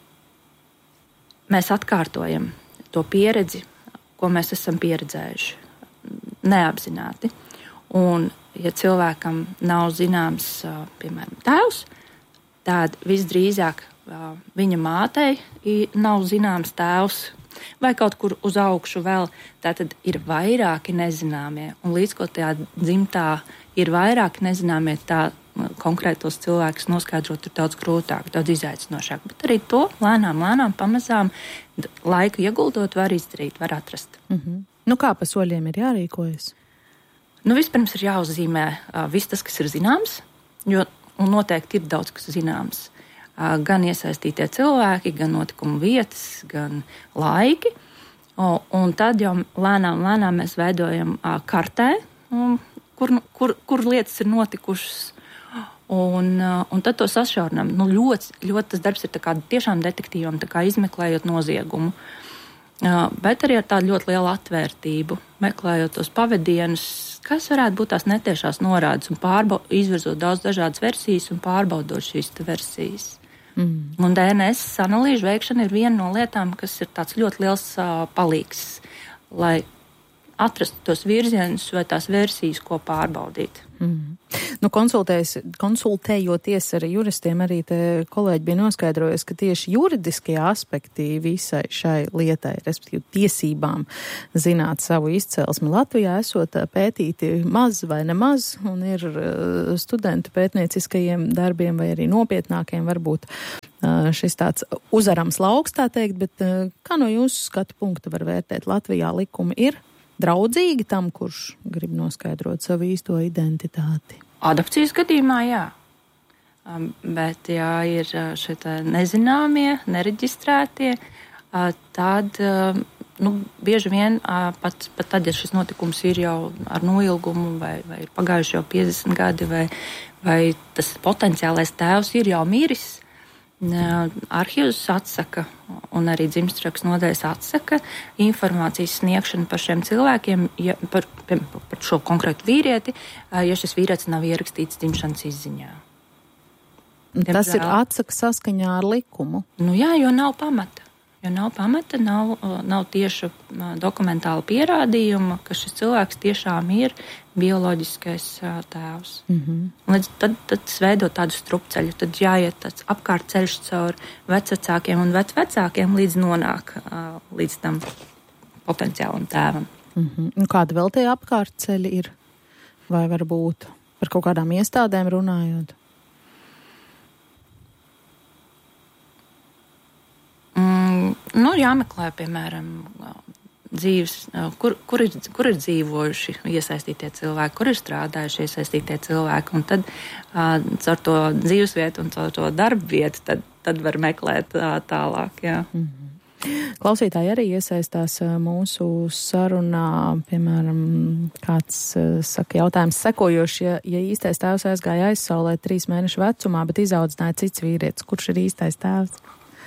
Speaker 14: mēs atkārtojam to pieredzi, ko mēs esam pieredzējuši neapzināti. Un ja cilvēkam nav zināms, piemēram, tēvs, tad visdrīzāk viņa mātei nav zināms tēvs, vai kaut kur uz augšu vēl, tātad ir vairāki nezināmie. Un līdz ko tajā dzimtā ir vairāki nezināmie, tā konkrētos cilvēkus noskaidrot ir daudz grūtāk, daudz izaicinošāk. Bet arī to lēnām, lēnām, pamazām laiku ieguldot var izdarīt, var atrast.
Speaker 13: Mm-hmm. Nu kā pa soļiem ir jārīkojas?
Speaker 14: Nu, vispirms ir jāuzzīmē uh, viss tas, kas ir zināms, jo noteikti ir daudz, kas zināms. Uh, gan iesaistītie cilvēki, gan notikumu vietas, gan laiki. O, un tad jau lēnām, lēnām mēs veidojam uh, kartē, um, kur, kur, kur lietas ir notikušas. Un, un tad to sašaurinām. Nu, ļoti, ļoti tas darbs ir tā kā tiešām detektīvam, tā kā izmeklējot noziegumu. Uh, bet arī ar tādu ļoti lielu atvērtību, meklējot tos pavadienus, kas varētu būt tās netiešās norādes un pārba- izvirzot daudz dažādas versijas un pārbaudot šīs versijas. Mm. Un D N S analīžu veikšana ir viena no lietām, kas ir tāds ļoti liels uh, palīgs, lai atrastu tos virzienus vai tās versijas, ko pārbaudīt.
Speaker 13: Mm. Nu, konsultējoties ar juristiem, arī te kolēģi bija noskaidrojis, ka tieši juridiskie aspekti visai šai lietai, respektīvi tiesībām zināt savu izcelsmi Latvijā, esot pētīti maz vai nemaz, un ir studenti pētnieciskajiem darbiem vai arī nopietnākiem varbūt šis tāds uzarams lauks, tā teikt, bet kā no jūsu skatu punkta var vērtēt, Latvijā likumi ir draudzīgi tam, kurš grib noskaidrot savu īsto identitāti?
Speaker 14: Adopcijas gadījumā jā, um, bet jā, ir šie nezināmie, nereģistrētie, uh, tad, uh, nu, bieži vien uh, pat, pat tad, ja šis notikums ir jau ar noilgumu vai, vai ir pagājuši jau piecdesmit gadi vai, vai tas potenciālais tēvs ir jau miris, arhīvs atsaka un arī dzimstrakstu nodaļas atsaka informācijas sniegšanu par šiem cilvēkiem, ja, par, par šo konkrētu vīrieti, ja šis vīrietis nav ierakstīts dzimšanas izziņā.
Speaker 13: Tas ir atsaka saskaņā ar likumu?
Speaker 14: Nu jā, jo nav pamata. Jo nav pamata, nav, nav tieša dokumentāla pierādījuma, ka šis cilvēks tiešām ir bioloģiskais tēvs. Mm-hmm. Līdz tad, tad tas veido tādu strupceļu, tad jāiet tāds apkārt ceļš caur vecvecākiem un vecvecākiem, līdz nonāk līdz tam potenciālam tēvam.
Speaker 13: Mm-hmm. Un kāda vēl tie apkārt ceļi ir? Vai varbūt par kaut kādām iestādēm runājot?
Speaker 14: Mm, nu, jāmeklē, piemēram, dzīves, kur, kur, ir, kur ir dzīvojuši iesaistītie cilvēki, kur ir strādājuši iesaistītie cilvēki, un tad uh, caur to dzīvesvietu un caur to darba vietu, tad, tad var meklēt uh, tālāk, jā.
Speaker 13: Mm-hmm. Klausītāji arī iesaistās mūsu sarunā, piemēram, kāds saka jautājums sekojoši, ja, ja īstais tēvs aizgāja aizsaulē trīs mēnešu vecumā, bet izaudzināja cits vīrietis, kurš ir īstais tēvs?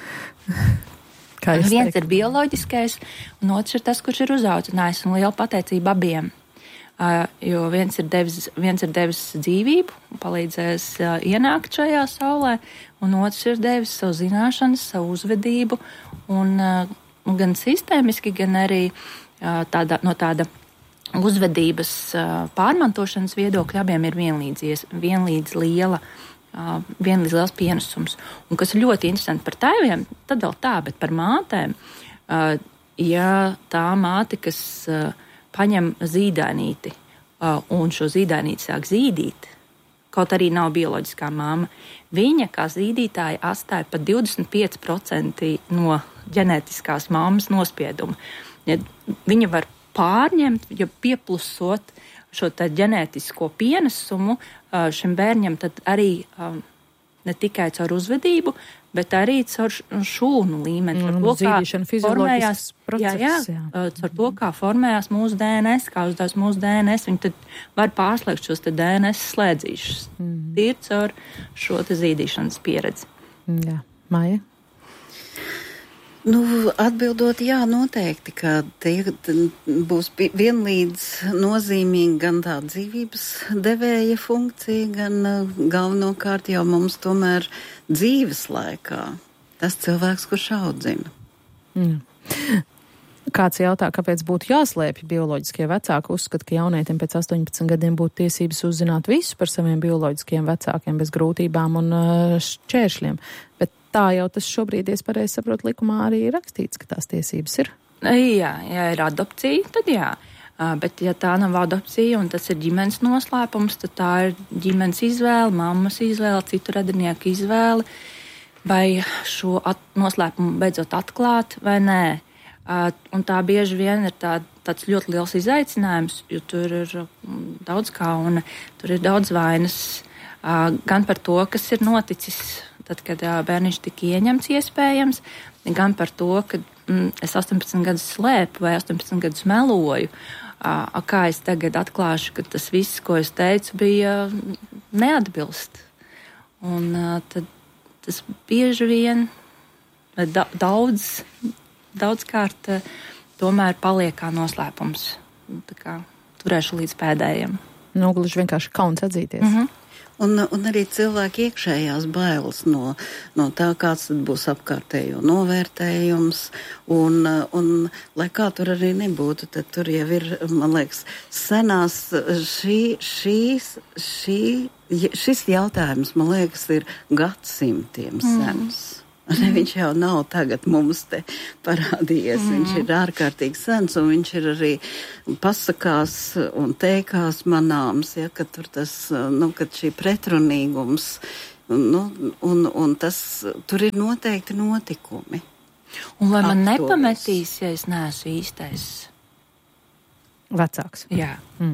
Speaker 14: Viens teiktu? Ir bioloģiskais, un otrs ir tas, kurš ir uzaudzinājis, un liela pateicība abiem. Uh, jo viens ir, devis, viens ir devis dzīvību, palīdzējis uh, ienākt šajā saulē, un otrs ir devis savu zināšanas, savu uzvedību, un, uh, un gan sistēmiski, gan arī uh, tāda, no tāda uzvedības uh, pārmantošanas viedokļa abiem ir vienlīdz, vienlīdz liela. Uh, vienlīdz liels pienesums. Un kas ir ļoti interesanti par tēviem, tad vēl tā, bet par mātēm, uh, ja tā māte, kas uh, paņem zīdainīti uh, un šo zīdainīti sāk zīdīt, kaut arī nav bioloģiskā māma, viņa kā zīdītāja atstāja pat divdesmit pieci procenti no ģenētiskās māmas nospieduma. Ja viņa var pārņemt, ja pieplusot šo tā ģenētisko pienesumu šim bērņam, tad arī um, ne tikai caur uzvedību, bet arī caur šūnu līmeni.
Speaker 13: Mm, to, kā formējās,
Speaker 14: process, jā, jā, jā. Caur to, kā formējās mūsu D N S, kā uzdās mūsu D N S, viņi tad var pārslēgt šos te D N S slēdzīšus. Mm. Tīri caur šo te zīdīšanas pieredzi.
Speaker 13: Jā, Maija?
Speaker 15: Nu, atbildot, jā, noteikti, ka tie būs vienlīdz nozīmīgi gan tā dzīvības devēja funkcija, gan galvenokārt jau mums tomēr dzīves laikā tas cilvēks, kurš audzina.
Speaker 13: Mm. Kāds jautā, kāpēc būtu jāslēpj bioloģiskie vecāki, uzskata, ka jaunietim pēc astoņpadsmit gadiem būtu tiesības uzzināt visu par saviem bioloģiskiem vecākiem bez grūtībām un šķēršļiem, bet tā jau tas šobrīd, es pareizi saprotu, likumā arī ir rakstīts, ka tās tiesības ir.
Speaker 14: Jā, ja ir adopcija, tad jā. Bet ja tā nav adopcija un tas ir ģimenes noslēpums, tad tā ir ģimenes izvēle, mammas izvēle, citu radinieku izvēle, vai šo at- noslēpumu beidzot atklāt vai nē. Un tā bieži vien ir tā, tāds ļoti liels izaicinājums, jo tur ir daudz kauna, tur ir daudz vainas, gan par to, kas ir noticis tad, kad jā, bērniņš tika ieņemts iespējams, gan par to, ka mm, es astoņpadsmit gadus slēpu vai astoņpadsmit gadus meloju, a, kā es tagad atklāšu, ka tas viss, ko es teicu, bija neatbilst. Un uh, tad tas bieži vien da, daudz, daudz kārt uh, tomēr paliek kā noslēpums. Tā kā turēšu līdz pēdējiem.
Speaker 13: Nu, gluži vienkārši kauns atzīties.
Speaker 14: Mm-hmm.
Speaker 15: Un, un arī cilvēki iekšējās bailes no, no tā, kāds tad būs apkārtējo novērtējums. Un, un lai kā tur arī nebūtu, tad tur jau ir, man liekas, senās šī, šīs, šī, šis jautājums, man liekas, ir gadsimtiem sens. Mm. Ne, viņš jau nav tagad mums te parādījies, mm. viņš ir ārkārtīgi sens, un viņš ir arī pasakās un teikās manāms, ja, ka tur tas, nu, kad šī pretrunīgums, nu, un, un tas, tur ir noteikti notikumi.
Speaker 14: Un lai man nepametīs, ja es neesmu īstais
Speaker 13: vecāks.
Speaker 14: Jā.
Speaker 13: Mm.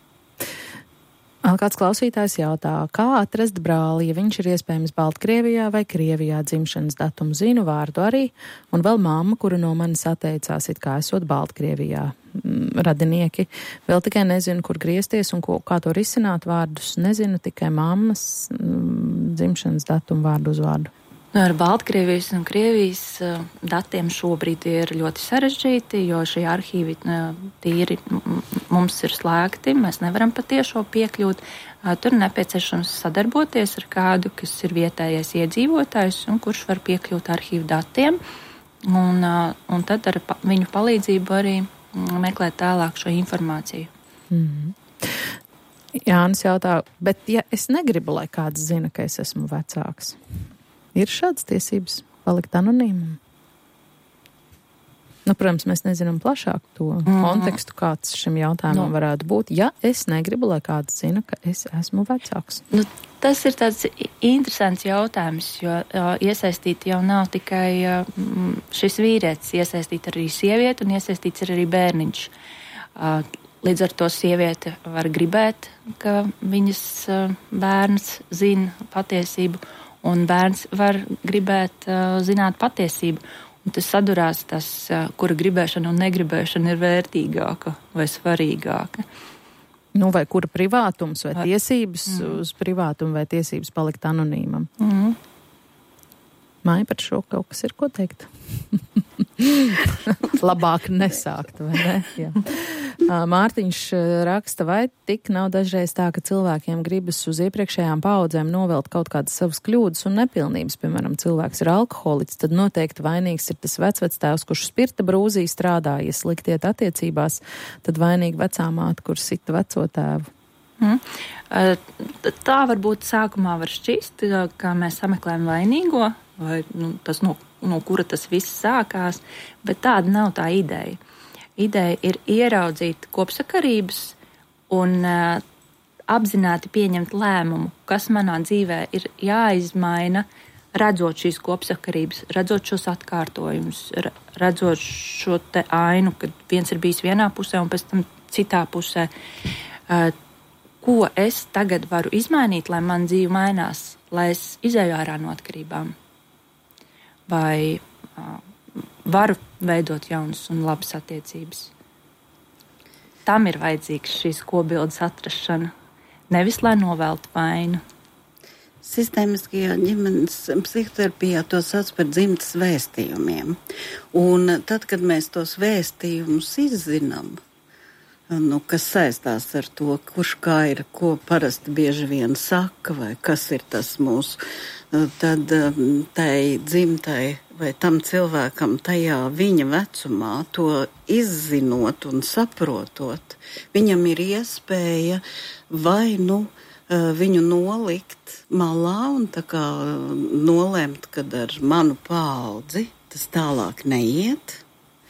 Speaker 13: Kāds klausītājs jautā, kā atrast brāli, ja viņš ir iespējams Baltkrievijā vai Krievijā, dzimšanas datumu zinu, vārdu arī, un vēl mamma, kura no manis atteicās, it kā esot Baltkrievijā. Radinieki. Vēl tikai nezinu, kur griezties un ko, kā to risināt, vārdus nezinu, tikai mammas dzimšanas datumu vārdu uz vārdu.
Speaker 14: Ar Baltkrievijas un Krievijas datiem šobrīd ir ļoti sarežģīti, jo šie arhīvi tīri mums ir slēgti, mēs nevaram patiešo piekļūt. Tur nepieciešams sadarboties ar kādu, kas ir vietējais iedzīvotājs un kurš var piekļūt arhīvu datiem, un, un tad ar viņu palīdzību arī meklēt tālāk šo informāciju.
Speaker 13: Mm-hmm. Jānis jautā, bet ja es negribu, lai kāds zina, ka es esmu vecāks, ir šādas tiesības palikt anonīmam? Nu, protams, mēs nezinām plašāk to mm-hmm. kontekstu, kāds šim jautājumam no. varētu būt. Ja es negribu, lai kāds zina, ka es esmu vecāks.
Speaker 14: Nu, tas ir tāds interesants jautājums, jo uh, iesaistīti jau nav tikai uh, šis vīrietis, iesaistīti arī sieviete un iesaistīts ir arī bērniņš. Uh, līdz ar to sieviete var gribēt, ka viņas uh, bērns zina patiesību, un bērns var gribēt uh, zināt patiesību. Un tas sadurās tas, uh, kura gribēšana un negribēšana ir vērtīgāka vai svarīgāka.
Speaker 13: Nu, vai kura privātums vai tiesības mm. uz privātumu vai tiesības palikt anonīmam.
Speaker 14: Mm.
Speaker 13: Māja par šo kaut kas ir ko teikt? Labāk nesākt, vai ne? Jā. Mārtiņš raksta, vai tik nav dažreiz tā, ka cilvēkiem gribas uz iepriekšējām paudzēm novelt kaut kādas savas kļūdas un nepilnības. Piemēram, cilvēks ir alkoholiķis, tad noteikti vainīgs ir tas vecvectēvs, kurš spirta brūzī strādā. Ja sliktiet attiecībās, tad vainīgi vecā māte, kur sita veco tēvu.
Speaker 14: Mm. Tā varbūt sākumā var šķist, ka mēs sameklējam vainīgo, vai nu, tas, no, no kura tas viss sākās, bet tāda nav tā ideja. Ideja ir ieraudzīt kopsakarības un uh, apzināti pieņemt lēmumu, kas manā dzīvē ir jāizmaina, redzot šīs kopsakarības, redzot šos atkārtojumus, redzot šo te ainu, kad viens ir bijis vienā pusē un pēc tam citā pusē. Uh, ko es tagad varu izmainīt, lai man dzīve mainās, lai es izēju ārā no atkarībām? Vai uh, varu veidot jaunas un labas attiecības? Tam ir vajadzīgs šīs kobildes atrašana, nevis lai noveltu vainu.
Speaker 15: Sistēmiskajā ģimenes psihoterapijā to sauc par dzimtas vēstījumiem. Un tad, kad mēs tos vēstījumus izzinām, nu, kas saistās ar to, kurš kā ir, ko parasti bieži vien saka, vai kas ir tas mūsu, tad tai dzimtai vai tam cilvēkam tajā viņa vecumā to izzinot un saprotot, viņam ir iespēja vai nu viņu nolikt malā un tā kā nolemt, kad ar manu paudzi tas tālāk neiet.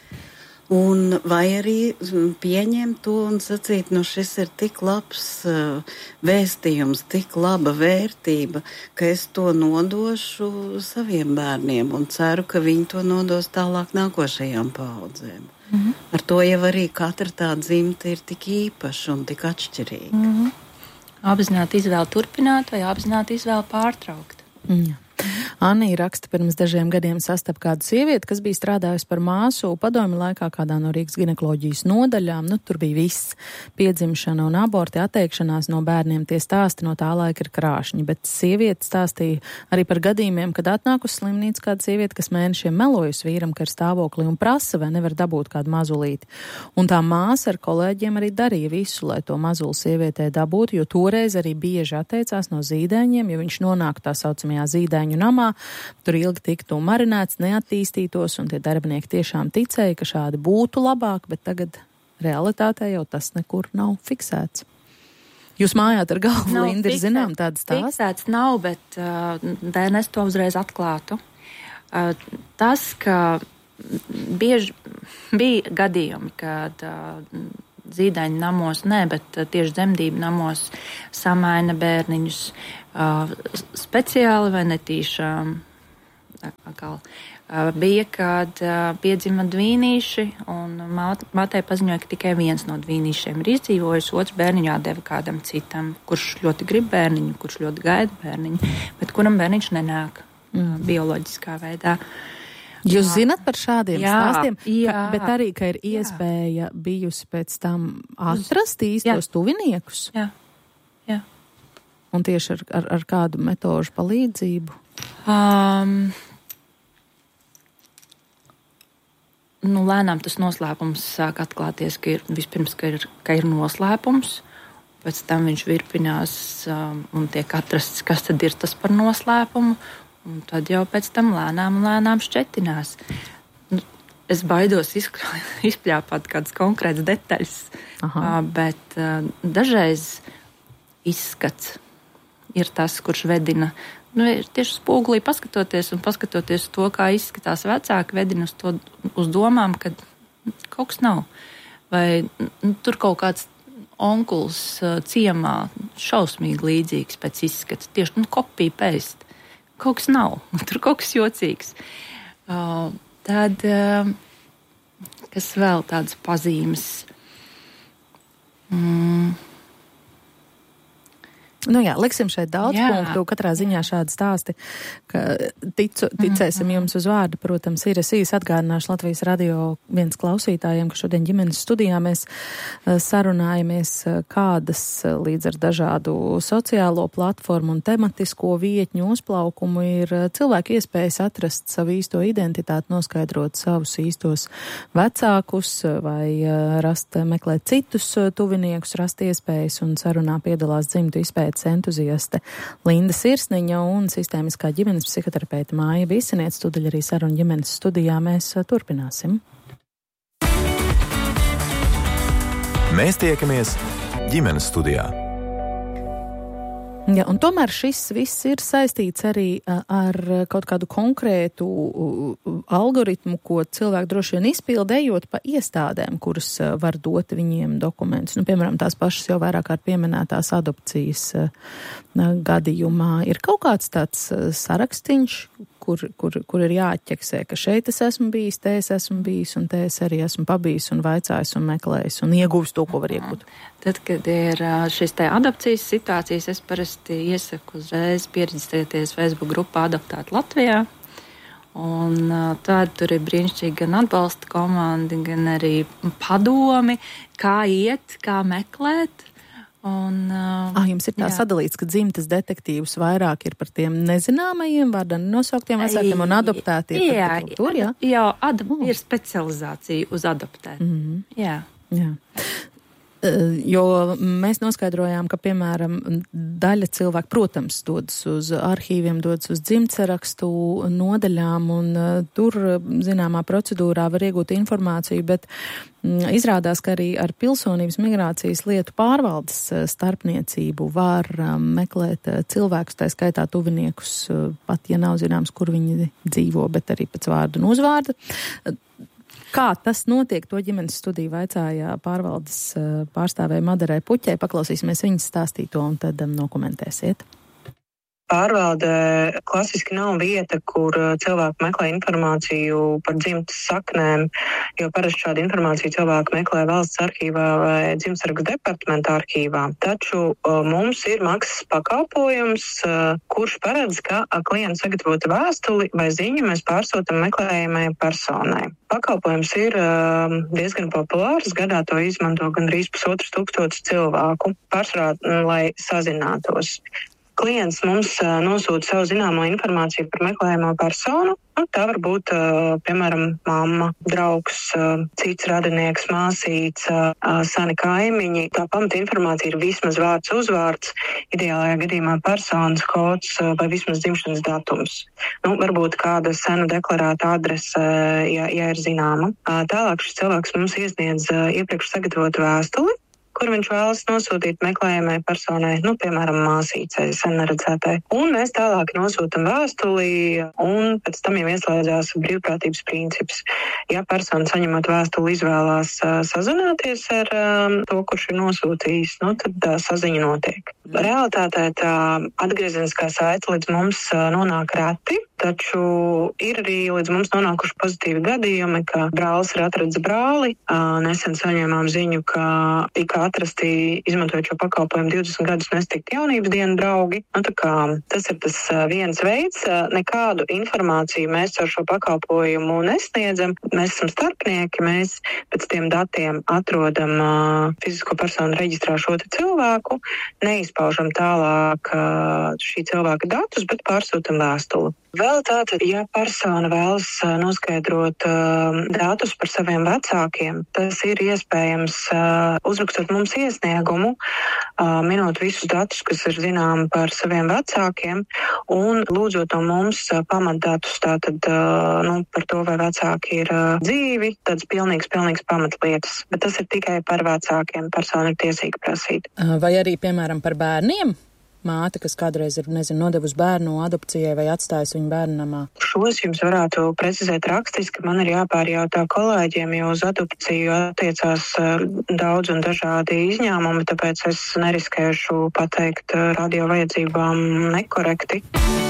Speaker 15: Un vai arī pieņemt to un sacīt, nu šis ir tik labs uh, vēstījums, tik laba vērtība, ka es to nodošu saviem bērniem un ceru, ka viņi to nodos tālāk nākošajām paaudzēm. Mm-hmm. Ar to jau arī katra tā dzimta ir tik īpaša un tik atšķirīga.
Speaker 14: Mm-hmm. Apzināti izvēle turpināt vai apzināti izvēle pārtraukt.
Speaker 13: Mm. Anī raksta, pirms dažiem gadiem sastap kādu sievieti, kas bija strādājusi par māsu padomju laikā kādā no Rīgas ginekoloģijas nodaļām. Nu, tur bija viss - piedzimšana un aborti, atteikšanās no bērniem. Tie stāsti no tā laika ir krāšņi, bet sieviete stāstīja arī par gadījumiem, kad atnāk uz slimnīcu kāda sieviete, kas mēnešiem melojas vīram, ka ir stāvokli un prasa, vai nevar dabūt kādu mazulīti. Un tā māsa ar kolēģiem arī darīja visu, lai to mazuli sievietē dabūtu, jo toreiz arī bieži atteicās no zīdaiņiem, jo viņš nonāk tā saucamajā zīdaiņu namā, tur ilgi tiktu marinēts, neattīstītos, un tie darbinieki tiešām ticēja, ka šādi būtu labāk, bet tagad realitātē jau tas nekur nav fiksēts. Jūs mājāt ar galvu, nav Linda, ir zinām tādas stāsts?
Speaker 14: Fiksēts nav, bet uh, D N S to uzreiz atklātu. Uh, tas, ka bieži bija gadījumi, kad uh, zīdaiņu namos, nē, bet uh, tieši dzemdību namos samaina bērniņus uh, speciāli vai netīšām. Akal. Uh, bija, kad uh, piedzima dvīnīši, un mātei paziņoja, ka tikai viens no dvīnīšiem ir izdzīvojis, otrs bērniņu atdeva kādam citam, kurš ļoti grib bērniņu, kurš ļoti gaida bērniņu, bet kuram bērniņš nenāk mm. uh, bioloģiskā veidā.
Speaker 13: Jūs zināt par šādiem
Speaker 14: jā,
Speaker 13: stāstiem,
Speaker 14: jā,
Speaker 13: ka, bet arī, ka ir iespēja jā. bijusi pēc tam atrast īstos jā. tuviniekus?
Speaker 14: Jā, jā.
Speaker 13: Un tieši ar, ar, ar kādu metožu palīdzību?
Speaker 14: Um, nu, lēnām tas noslēpums sāk atklāties, ka ir vispirms, ka ir, ka ir noslēpums, pēc tam viņš virpinās um, un tiek atrasts, kas tad ir tas par noslēpumu, un tad jau pēc tam lēnām un lēnām šķetinās. Nu, es baidos izpļāpāt kādas konkrētas detaļas, uh, bet uh, dažreiz izskats ir tas, kurš vedina. Nu, tieši spogulī paskatoties un paskatoties to, kā izskatās vecāki, vedina uz, to, uz domām, ka kaut kas nav. Vai nu, tur kaut kāds onkuls uh, ciemā šausmīgi līdzīgs pēc izskats. Tieši nu, kopija pēst. Kaut kas nav. Tur kaut kas jocīgs. Uh, tad, uh, kas vēl tādas pazīmes? Mm.
Speaker 13: Nu jā, liksim šeit daudz jā. punktu, katrā ziņā šādi stāsti, ka ticu, ticēsim mm-hmm. jums uz vārdu, protams, ir. Es īsi atgādināšu Latvijas radio viens klausītājiem, ka šodien ģimenes studijā mēs sarunājamies, kādas līdz ar dažādu sociālo platformu un tematisko vietņu uzplaukumu ir cilvēku iespējas atrast savu īsto identitāti, noskaidrot savus īstos vecākus vai rast, meklēt citus tuviniekus, rast iespējas, un sarunā piedalās dzimtu izpētes entuziaste Linda Sirsniņa un sistēmiskā ģimenes psihoterapeita Māja Bīseniece. Studaļa arī saruna ģimenes studijā mēs turpināsim.
Speaker 12: Mēs tiekamies ģimenes studijā.
Speaker 13: Ja, un tomēr šis viss ir saistīts arī ar kaut kādu konkrētu algoritmu, ko cilvēki droši vien izpilda, ejot pa iestādēm, kuras var dot viņiem dokumentus. Nu, piemēram, tās pašas jau vairāk kārt pieminētās adopcijas gadījumā. Ir kaut kāds tāds sarakstīņš, kur, kur, kur ir jāatķeksē, ka šeit es esmu bijis, te es esmu bijis, un te es arī esmu pabijis un vaicājis un meklējis un iegūst to, ko var iegūt.
Speaker 14: Tad, kad ir šis te adopcijas situācijas, es parasti iesaku uzreiz pierģistrēties Facebook grupā Adoptēt Latvijā. Un tad tur ir brīnišķīgi gan atbalsta komandi, gan arī padomi, kā iet, kā meklēt. Un, uh,
Speaker 13: ah, jums ir tā jā. sadalīts, ka dzimtas detektīvs vairāk ir par tiem nezināmajiem vārdiem nosauktiem vecākiem un adoptētiem.
Speaker 14: Jā,
Speaker 13: par tur, jā?
Speaker 14: jā adop, mm. ir specializācija uz adoptēt.
Speaker 13: Mm-hmm.
Speaker 14: Jā.
Speaker 13: jā. Jo mēs noskaidrojām, ka, piemēram, daļa cilvēku, protams, dodas uz arhīviem, dodas uz dzimtsarakstu nodaļām, un tur, zināmā procedūrā var iegūt informāciju, bet izrādās, ka arī ar pilsonības migrācijas lietu pārvaldes starpniecību var meklēt cilvēkus, tā skaitā tuviniekus, pat ja nav zināms, kur viņi dzīvo, bet arī pēc vārda un uzvārda. Kā tas notiek, to ģimenes studiju vaicāja pārvaldes pārstāvēja Madarai Puķei. Paklausīsimies viņas stāstīto un tad um, nokomentēsiet.
Speaker 16: Pārvalde klasiski nav vieta, kur cilvēki meklē informāciju par dzimtas saknēm, jo parasti šādu informāciju cilvēki meklē valsts arhīvā vai dzimtsargas departamenta arhīvā. Taču mums ir maksas pakalpojums, kurš paredz, ka klients sagatavota vēstuli vai ziņu mēs pārsūtam meklējamai personai. Pakalpojums ir diezgan populārs, gadā to izmanto gandrīz pusotras tūkstotis cilvēku, pārsvarā, lai sazinātos. Klients mums uh, nosūta savu zināmo informāciju par meklējamo personu. Nu, tā var būt, uh, piemēram, mamma, draugs, uh, cits radinieks, māsīts, uh, seni kaimiņi. Tā pamata informācija ir vismaz vārds, uzvārds, ideālajā gadījumā personas kods uh, vai vismaz dzimšanas datums. Nu, varbūt kāda sena deklarēta adrese, uh, ja, ja ir zināma. Uh, tālāk šis cilvēks mums iesniedz uh, iepriekš sagatavotu vēstuli, kur viņš vēlas nosūtīt meklējamai personai, nu, piemēram, māsīcei, sen neredzētai. Un mēs tālāk nosūtam vēstuli, un pēc tam jau ieslēdzās brīvprātības princips. Ja persona saņemot vēstuli izvēlās uh, sazināties ar um, to, kurš ir nosūtījis, nu, tad uh, saziņa notiek. Realitātē tā atgriezeniskā saite līdz mums uh, nonāk reti, taču ir arī līdz mums nonākuši pozitīvi gadījumi, ka brālis ir atradzis brāli. Uh, nesen saņēmām ziņu, ka tika atrasti, izmantojot šo pakalpojumu divdesmit gadus nestikt jaunības dienu draugi. Nu, tā kā tas ir tas uh, viens veids. Uh, nekādu informāciju mēs ar šo pakalpojumu nesniedzam. Mēs esam starpnieki, mēs pēc tiem datiem atrodam uh, fizisko personu reģistrā šo cilvēku, neizpaužam tālāk uh, šī cilvēka datus, bet pārsūtam vēstuli. Vēl tātad, ja persona vēlas uh, noskaidrot uh, datus par saviem vecākiem, tas ir iespējams uh, uzrakstot mums iesniegumu, uh, minot visus datus, kas ir zināmi par saviem vecākiem, un lūdzot no mums uh, pamatdatus tātad, uh, nu, par to, vai vecāki ir uh, dzīvi, tāds pilnīgs, pilnīgs pamatlietas. Bet tas ir tikai par vecākiem, persona ir tiesīga prasīt.
Speaker 13: Vai arī, piemēram, par bērniem? Māte, kas kādreiz ir, nezinu, nodevusi bērnu adopcijai vai atstājusi viņu bērnu namā?
Speaker 16: Šos jums varētu precizēt rakstiski. Man ir jāpārjautā kolēģiem, jo uz adopciju attiecās daudz un dažādi izņēmumi, tāpēc es neriskēšu pateikt radio vajadzībām nekorekti.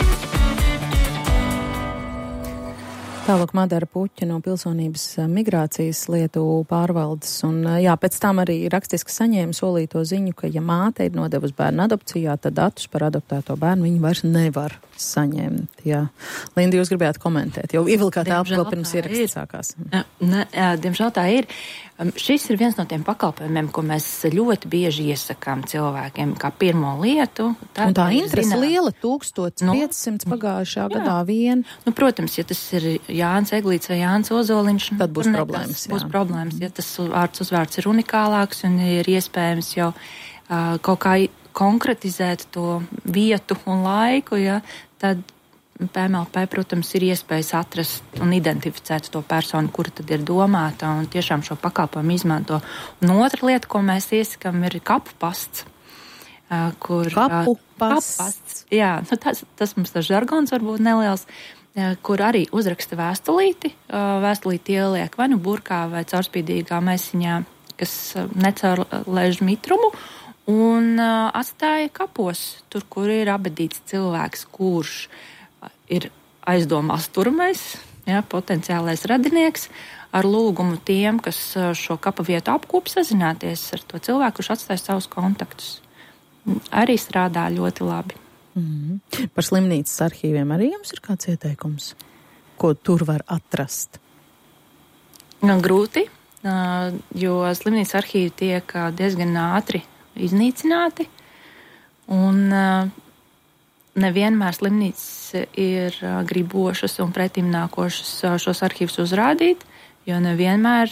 Speaker 13: Tālāk Madara Puķa no Pilsonības migrācijas lietu pārvaldes. Un, jā, pēc tam arī rakstiski saņēma solīto ziņu, ka, ja māte ir nodevusi bērnu adopcijā, tad datus par adoptēto bērnu viņi vairs nevar saņemt. Jā. Linda, jūs gribējāt komentēt, jo ievilkāt elpu vēl pirms ieraksts sākās.
Speaker 14: Ne, diemžēl tā ir. Šis ir viens no tiem pakalpojumiem, ko mēs ļoti bieži iesakām cilvēkiem, kā pirmo lietu.
Speaker 13: Tā, un tā interese zināt, liela, tūkstoš piecsimts pagājušā jā. gadā vien.
Speaker 14: Nu, protams, ja tas ir Jānis Eglīts vai Jānis Ozoliņš,
Speaker 13: tad būs problēmas.
Speaker 14: Būs problēmas, ja tas vārds uzvārds ir unikālāks un ir iespējams jau uh, kaut kā konkretizēt to vietu un laiku, ja, tad P M L P, protams, ir iespējas atrast un identificēt to personu, kura tad ir domāta un tiešām šo pakalpojumu izmanto. Un otra lieta, ko mēs iesakām, ir kapu pasts. Uh, kur,
Speaker 13: kapu
Speaker 14: uh,
Speaker 13: pasts?
Speaker 14: pasts. Jā, nu tas, tas mums tas žargons varbūt neliels, uh, kur arī uzraksta vēstulīti. Uh, vēstulīti ieliek vai nu burkā vai caurspīdīgā maisiņā, kas uh, necaurlēž mitrumu, un uh, atstāja kapos, tur, kur ir abedīts cilvēks, kurš ir aizdomās turamais, ja, potenciālais radinieks, ar lūgumu tiem, kas šo kapa vietu apkop, sazināties ar to cilvēku, kurš atstāja savus kontaktus. Arī strādā ļoti labi.
Speaker 13: Mm-hmm. Par slimnīcas arhīviem arī jums ir kāds ieteikums? Ko tur var atrast?
Speaker 14: Grūti, jo slimnīcas arhīvi tiek diezgan ātri iznīcināti, un nevienmēr slimnīcas ir gribošas un pretimnākošas šos arhīvus uzrādīt, jo nevienmēr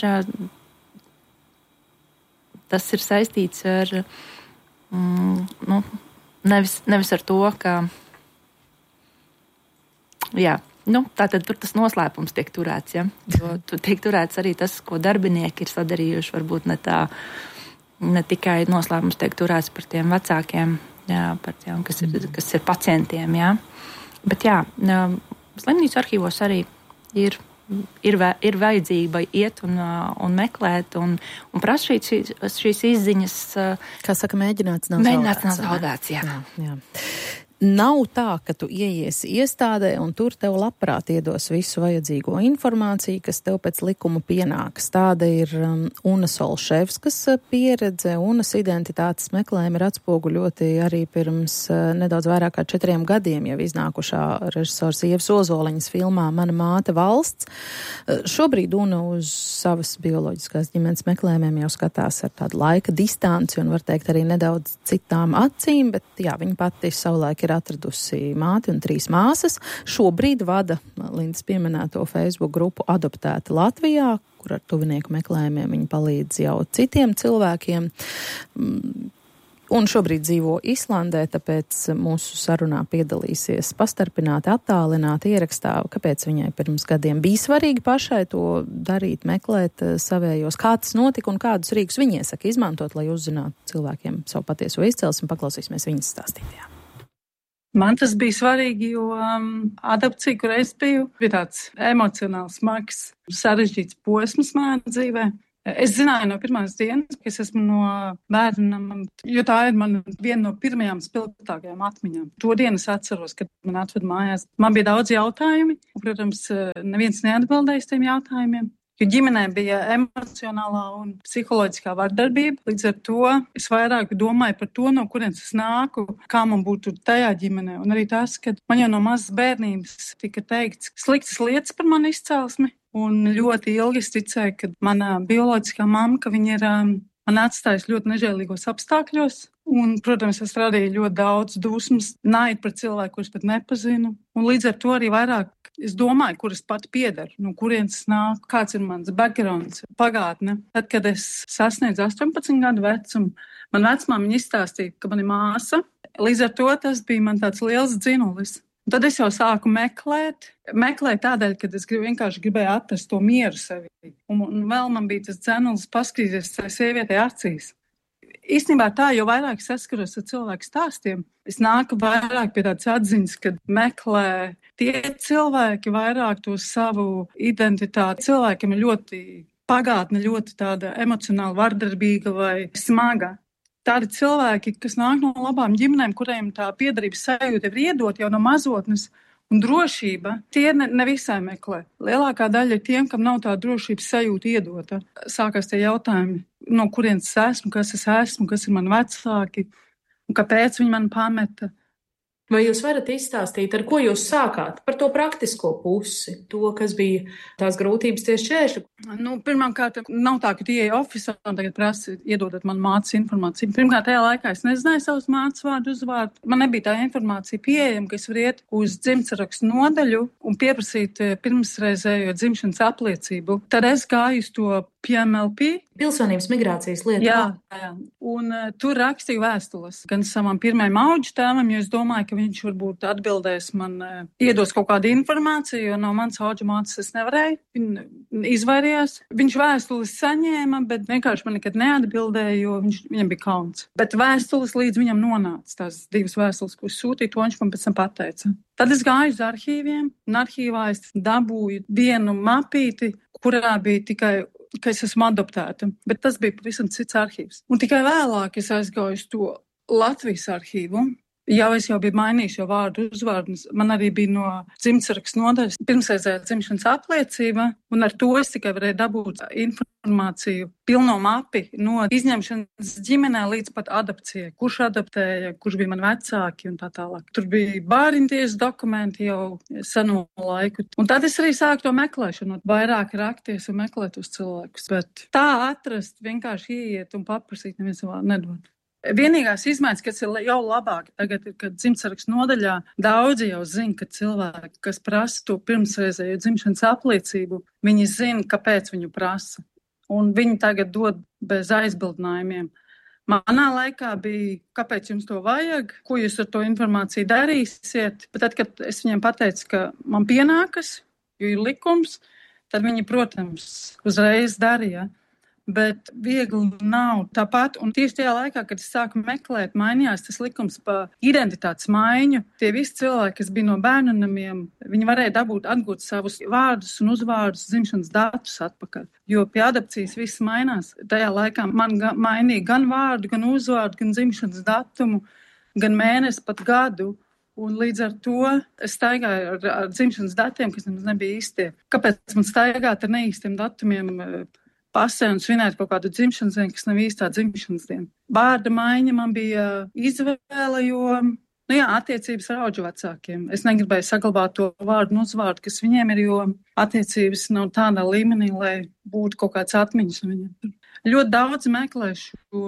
Speaker 14: tas ir saistīts ar, mm, nu, nevis, nevis ar to, ka, jā, nu, tātad tur tas noslēpums tiek turēts, ja, jo tur tiek turēts arī tas, ko darbinieki ir sadarījuši, varbūt ne tā, ne tikai noslēpums tiek turēts par tiem vecākiem, jā, par tiem, kas ir, kas ir pacientiem, jā. Bet jā, slimnīcu arhīvos arī ir, ir, ir vajadzība iet un, un meklēt un, un prasīt šīs, šīs izziņas.
Speaker 13: Kā saka, mēģināts nav
Speaker 14: mēģināts
Speaker 13: zaudēts.
Speaker 14: Nav zaudēts, jā.
Speaker 13: jā, jā. Nav tā, ka tu ieiesi iestādē un tur tev labprāt iedos visu vajadzīgo informāciju, kas tev pēc likuma pienāks. Tāda ir um, Unas Olševskas pieredze. Unas identitātes meklējumi ir atspoguļoti arī pirms uh, nedaudz vairāk kā četriem gadiem jau iznākušā režisors Ievas Ozoliņas filmā Mana māte valsts. Uh, šobrīd Una uz savas bioloģiskās ģimenes meklējumiem jau skatās ar tādu laika distanci un var teikt arī nedaudz citām acīm, bet jā, viņa pati savulaik ir atradusi māti un trīs māsas. Šobrīd vada Lindas pieminēto Facebook grupu Adoptēti Latvijā, kur ar tuvinieku meklējumiem viņa palīdz jau citiem cilvēkiem. Un šobrīd dzīvo Islandē, tāpēc mūsu sarunā piedalīsies pastarpināti, attālināti ierakstā, kāpēc viņai pirms gadiem bija svarīgi pašai to darīt, meklēt savējos, kā tas notika un kādus rīkus viņa iesaka izmantot, lai uzzinātu cilvēkiem savu patieso izcelsmi. Paklausīsimies viņas stāstītajā.
Speaker 17: Man tas bija svarīgi, jo um, adopcija, kur es biju, bija tāds emocionāls, smags, sarežģīts posms manā dzīvē. Es zināju no pirmās dienas, ka es esmu no bērnam, jo tā ir man viena no pirmajām spilgtākajām atmiņām. To dienu es atceros, kad man atved mājās. Man bija daudz jautājumi, un, protams, neviens neatbildēja uz tiem jautājumiem. Jo ģimenē bija emocionālā un psiholoģiskā vardarbība, līdz ar to es vairāk domāju par to, no kurienes es nāku, kā man būtu tajā ģimenē. Un arī tas, ka man jau no mazas bērnības tika teikts sliktas lietas par manu izcelsmi, un ļoti ilgi es ticēju, ka mana bioloģiskā mamma, ka viņa ir man atstājusi ļoti nežēlīgos apstākļos. Un, protams, es radīju ļoti daudz dusmas, naidu pret cilvēku, kurus pat nepazinu. Un līdz ar to arī vairāk es domāju, kur es pat piederu, no kurienes nāk, kāds ir mans backgrounds, pagātne. Tad, kad es sasniedzu astoņpadsmit gadu vecumu, man vecmāmiņa izstāstīja, ka man ir māsa. Līdz ar to tas bija man tāds liels dzinulis. Un tad es jau sāku meklēt, meklēt tādēļ, ka es grib, vienkārši gribēju atrast to mieru sevī. Un, un vēl man bija tas dzinulis paskatīties tai sievietei acīs. Īstenībā tā, jo vairāk saskaros ar cilvēku stāstiem, es nāku vairāk pie tādas atziņas, kad meklē tie cilvēki vairāk to savu identitāti. Cilvēkiem ir ļoti pagātne, ļoti tāda emocionāli vardarbīga vai smaga. Tādi cilvēki, kas nāk no labām ģimenēm, kuriem tā piederības sajūta ir iedot jau no mazotnes, un drošība, tie ne, ne visai meklē. Lielākā daļa ir tiem, kam nav tā drošības sajūta iedota. Sākās tie jautājumi, no kurienes es esmu, kas es esmu, kas ir mani vecāki, un kāpēc viņi mani pameta.
Speaker 13: Vai jūs varat izstāstīt, ar ko jūs sākāt? Par to praktisko pusi, to, kas bija tās grūtības tieši šķēršļi?
Speaker 17: Nu, pirmkārt, nav tā, ka tie oficiāli un tagad prasa iedodat man mātes informāciju. Pirmkārt, tajā laikā es nezināju savus mātes vārdu uzvārdu. Man nebija tā informācija pieejama, ka es varu iet uz dzimtsarakstu nodaļu un pieprasīt pirmsreizējo dzimšanas apliecību. Tad es gāju uz to P M L P.
Speaker 13: Pilsonības migrācijas lieta.
Speaker 17: Jā, jā. Un uh, tur rakstīju vēstules gan savam pirmajam auģu tēvam, jo es domāju, ka viņš varbūt atbildēs man, uh, iedos kaut kādu informāciju, jo no manas auģu mātes es nevarēju. Viņa izvairījās. Viņš vēstules saņēma, bet vienkārši man nekad neatbildēja, jo viņš, viņam bija kauns. Bet vēstules līdz viņam nonāca, tās divas vēstules, ko es sūtīju, to viņš man pēc tam pateica. Tad es gāju uz arhīviem, un arhīvā es dabūju vienu mapīti, kurā bija tikai ka es esmu adoptēta, bet tas bija pavisam cits arhīvs. Un tikai vēlāk es aizgāju uz to Latvijas arhīvu. Jau es jau biju mainījis jau vārdu uzvārdus. Man arī bija no dzimtsarakstu nodaļas pirmsreizējā dzimšanas apliecība, un ar to es tikai varēju dabūt informāciju pilno mapi no izņemšanas ģimenē līdz pat adopcijai. Kurš adoptēja, kurš bija mani vecāki un tā tālāk. Tur bija bāriņtiesas dokumenti jau seno laiku. Un tad es arī sāku to meklēšanu, vairāk rakties un meklēt uz cilvēkus. Bet tā atrast, vienkārši ieiet un paprasīt, neviens vēl nedod. Vienīgās izmaiņas, kas ir jau labāk, tagad ir, kad dzimtsarakstu nodaļā daudzi jau zina, ka cilvēki, kas prasa to pirmsreizējo dzimšanas apliecību, viņi zina, kāpēc viņu prasa. Un viņi tagad dod bez aizbildinājumiem. Manā laikā bija, kāpēc jums to vajag, ko jūs ar to informāciju darīsiet. Bet tad, kad es viņiem pateicu, ka man pienākas, jo ir likums, tad viņi, protams, uzreiz darīja. Bet viegli nav tāpat. Un tieši tajā laikā, kad es sāku meklēt, mainījās tas likums par identitātes maiņu. Tie visi cilvēki, kas bija no bērnu namiem, viņi varēja dabūt, atgūt savus vārdus un uzvārdus, dzimšanas datus atpakaļ. Jo pie adopcijas viss mainās. Tajā laikā man ga, mainīja gan vārdu, gan uzvārdu, gan dzimšanas datumu, gan mēnesi, pat gadu. Un līdz ar to es staigāju ar, ar dzimšanas datiem, kas nemaz nebija īstie. Kāpēc man staigāt ar neīstiem datumiem pasē un svinēt kaut kādu dzimšanas dienu, kas nav īstā dzimšanas diena? Vārda maiņa man bija izvēle, jo, nu jā, attiecības ar auģu vecākiem. Es negribēju saglabāt to vārdu un uzvārdu, kas viņiem ir, jo attiecības nav tādā līmenī, lai būtu kaut kāds atmiņas no viņiem. Ļoti daudz meklē šo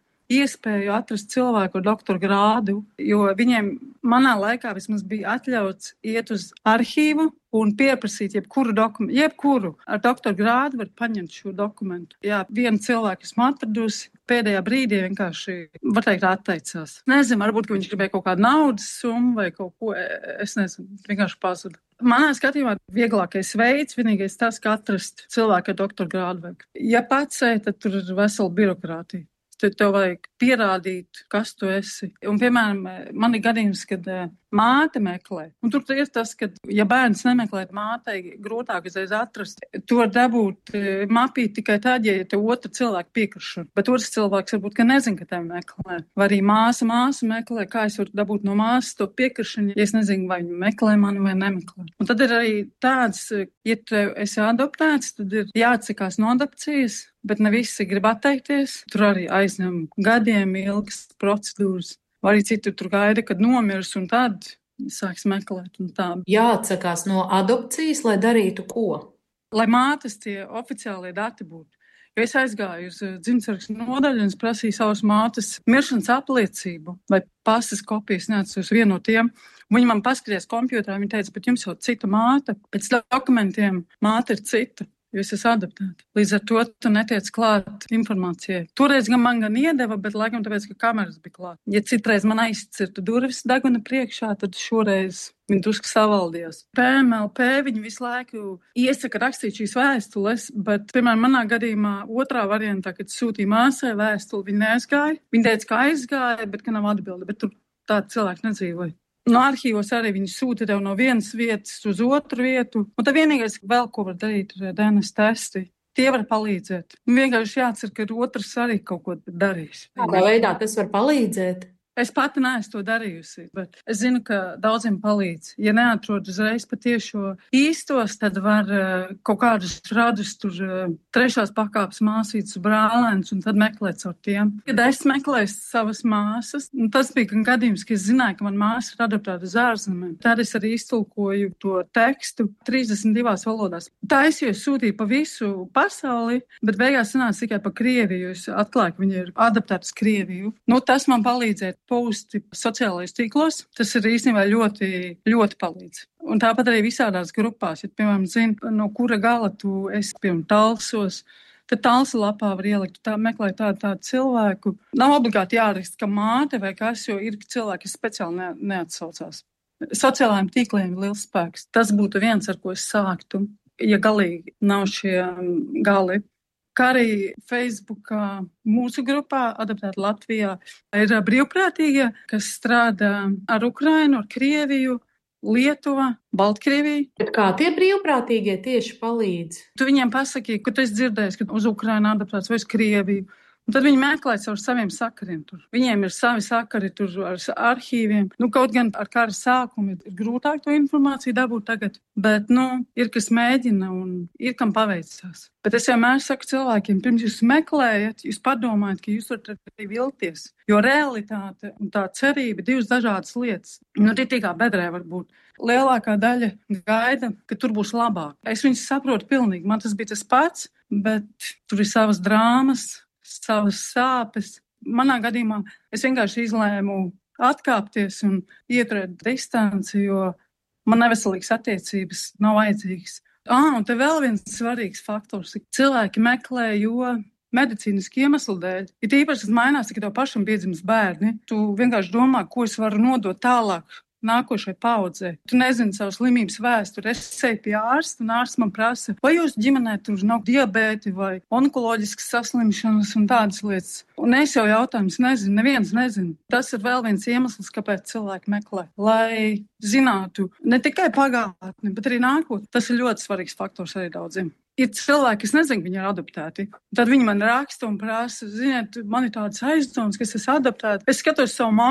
Speaker 17: iespēju atrast cilvēku ar doktora grādu, jo viņiem manā laikā vismaz bija atļauts iet uz arhīvu un pieprasīt jebkuru dokumentu. Jebkuru ar doktora grādu var paņemt šo dokumentu. Jā, vienu cilvēku esmu atradusi, pēdējā brīdī vienkārši, var teikt, atteicās. Nezinu, varbūt, ka viņš gribēja kaut kādu naudas summu vai kaut ko, es nezinu, vienkārši pazuda. Manā skatījumā vieglākais veids, vienīgais tas, ka atrast cilvēku ar doktora grādu vajag. Ja pats ej, tad tur ir vesela birokrātija. Tad tev vajag pierādīt, kas tu esi. Un, piemēram, man ir gadījums, kad māte meklē. Un tur ir tas, ka, ja bērns nemeklē mātei, grūtāk uzreiz atrast. Tu var dabūt mapīt tikai tad, ja te otra cilvēka piekrišana. Bet otrs cilvēks varbūt, ka nezin, ka tev meklē. Vai arī māsa māsu meklē, kā es varu dabūt no māsas to piekrišanu, ja es nezinu, vai viņi meklē mani vai nemeklē. Un tad ir arī tāds, ja tu esi adoptēts, tad ir jāatsakās no adopcijas. Bet ne visi grib atteikties. Tur arī aizņem gadiem ilgas procedūras. Vai arī citi tur gaida, kad nomirs un tad sāks meklēt un tā.
Speaker 13: Jāatsakās no adopcijas, lai darītu ko?
Speaker 17: Lai mātes tie oficiālie dati būtu. Jo es aizgāju uz dzimtsargas nodaļu un es prasīju savas mātes miršanas apliecību vai pasas kopijas, neatceros vienu no tiem. Viņi man paskatījās kompjuterā, viņi teica, bet jums jau cita māte. Pēc dokumentiem māte ir cita. Jo es esmu adoptēta. Līdz ar to tu netiec klāt informācijai. Toreiz gan man gan iedeva, bet laikam tāpēc, ka kameras bija klāt. Ja citreiz man aizcirta durvis deguna priekšā, tad šoreiz viņi drusku savaldījās. P M L P viņi visu laiku iesaka rakstīt šīs vēstules, bet, piemēram, manā gadījumā otrā variantā, kad sūtīja māsai vēstuli, viņi neaizgāja. Viņi teica, ka aizgāja, bet ka nav atbilde, bet tur tādi cilvēki nedzīvoja. No arhīvos arī viņi sūta tev no vienas vietas uz otru vietu. Un tad vienīgais vēl, ko var darīt, ir D N S testi. Tie var palīdzēt. Un vienkārši jācer, ka otrs arī kaut ko darīs.
Speaker 13: Kādā veidā tas var palīdzēt?
Speaker 17: Es pati neesmu to darījusi, bet es zinu, ka daudziem palīdz. Ja neatrod uzreiz patiešo īstos, tad var uh, kaut kādus radus tur uh, trešās pakāpes māsītas brālēns un tad meklēt caur tiem. Kad es meklēju savas māsas, un tas bija gan gadījums, ka es zināju, ka man māsa ir adoptēta uz ārzemēm. Tad es arī iztulkoju to tekstu trīsdesmit divās valodās. Tā es jau sūtīju pa visu pasauli, bet beigās sanāca tikai pa Krieviju. Es atklāju, ka viņi ir adoptēti uz Krieviju. Nu, tas man palīdzēja posti sociālajos tīklos, tas ir īstenībā ļoti, ļoti palīdz. Un tāpat arī visādās grupās, ja, piemēram, zini, no kura gala tu esi, piemēram, Talsos, tad Talsa lapā var ielikt, tā meklēt tādu, tādu cilvēku. Nav obligāti jāraksta, ka māte vai kas, jo ir cilvēki, kas speciāli ne, neatsaucās. Sociālajiem tīkliem ir liels spēks. Tas būtu viens, ar ko es sāktu, ja galīgi nav šie gali. Kā arī Facebookā mūsu grupā, Adoptēti Latvijā, ir brīvprātīgie, kas strādā ar Ukrainu, ar Krieviju, Lietuva, Baltkrieviju.
Speaker 13: Bet kā tie brīvprātīgie tieši palīdz?
Speaker 17: Tu viņiem pasaki, ka tu esi dzirdējis, ka uz Ukrainu adoptēts vai uz Krieviju. Un tad viņi meklē caur saviem sakariem tur. Viņiem ir savi sakari tur ar arhīviem. Nu, kaut gan ar kara sākumu ir grūtāk to informāciju dabūt tagad, bet, nu, ir kas mēģina un ir kam paveicās. Bet es vienmēr saku cilvēkiem, pirms jūs meklējat, jūs padomājat, ka jūs varat arī vilties. Jo realitāte un tā cerība ir divas dažādas lietas. Nu, tikai bedrē var būt. Lielākā daļa gaida, ka tur būs labāk. Es viņus saprotu pilnīgi. Man tas bija tas pats, bet tur ir savas drāmas, savas sāpes. Manā gadījumā es vienkārši izlēmu atkāpties un ieturēt distanci, jo man neveselīgas attiecības nav vajadzīgas. Ah, un te vēl viens svarīgs faktors. Cilvēki meklē, jo medicīniski iemeslu dēļ. Ir īpaši, tas mainās, ka tev pašam piedzimst bērni. Tu vienkārši domā, ko es varu nodot tālāk nākošai paudzei. Tu nezini savu slimības vēsturi. Es eju pie ārsta, un ārsts man prasa, vai jūsu ģimenē tur nav diabēti vai onkoloģiskas saslimšanas un tādas lietas. Un es jau jautājums nezinu, neviens nezinu. Tas ir vēl viens iemesls, kāpēc cilvēki meklē. Lai zinātu ne tikai pagātni, bet arī nākotni. Tas ir ļoti svarīgs faktors arī daudziem. Ir cilvēki, kas nezina, ka viņi ir adoptēti. Tad viņi man raksta un prasa, ziniet, man ir tādas aizdomas, ka es esmu adoptēta. Es skatos savu mammu,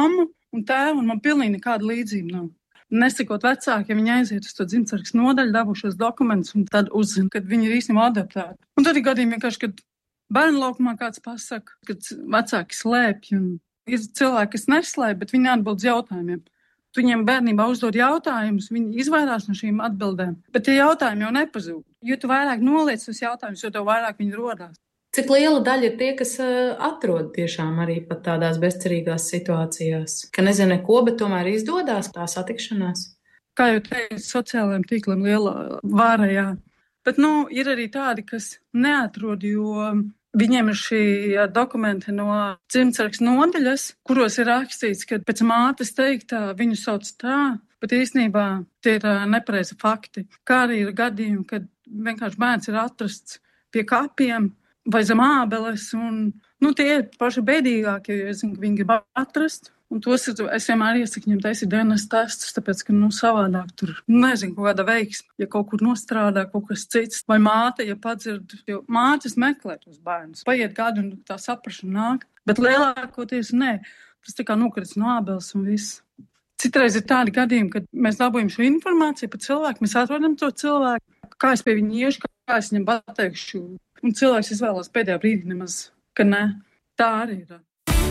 Speaker 17: un tēvu, un man pilnīgi nekāda līdzība nav. Nesakot vecāki, ja viņi aiziet uz to dzimtsargas nodaļu, dabūšos dokumentus un tad uzzina, kad viņi ir īstenībā adaptēti. Un tad ir gadījumi vienkārši, kad bērnu laukumā kāds pasaka, kad vecāki slēpj, un ir cilvēki, kas neslēpj, bet viņi atbild uz jautājumiem. Viņiem bērnībā uzdod jautājumus, viņi izvairās no šīm atbildēm, bet tie jautājumi jau nepazūd. Jo tu vairāk noliec tos jautājumus, jo tev vairāk viņi rodās.
Speaker 13: Cik liela daļa ir tie, kas atrod tiešām arī pat tādās bezcerīgās situācijās, ka nezinu neko, bet tomēr izdodās tā satikšanās?
Speaker 17: Kā jau teicu, sociālajiem tīkliem liela vāra, jā. Bet, nu, ir arī tādi, kas neatrod, jo viņiem ir šī dokumenti no dzimtsargas nodaļas, kuros ir rakstīts, ka pēc mātes teiktā viņu sauc tā, bet īstenībā tie ir nepareizi fakti. Kā arī ir gadījumi, kad vienkārši bērns ir atrasts pie kapiem vai zem ābeles, un nu, tie ir paši bēdīgākie, jo es zinu, ka viņi grib atrast. Un tos es vienmēr iesaku viņam taisīt D N S testus, tāpēc, ka, nu, savādāk tur, nezinu, kaut kāda veiksme, ja kaut kur nostrādā kaut kas cits, vai māte, ja padzird, jo mātes meklē tos bērnus. Paiet gadu un tā saprašana nāk, bet lielākoties nē, tas tā kā nokrits no ābeles un viss. Citreiz ir tādi gadījumi, kad mēs dabūjam šo informāciju par cilvēku, mēs atrodam to cilvēku, kā es pie viņa iešu, kā es viņam pateikšu, un cilvēks izvēlās pēdējā brīdī nemaz, ka nē, tā arī ir.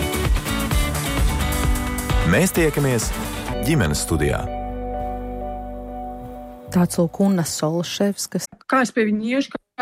Speaker 12: Mēs tiekamies ģimenes studijā.
Speaker 13: Tāds lūk Unas Solševskas.
Speaker 17: Kā es pie viņa iešu,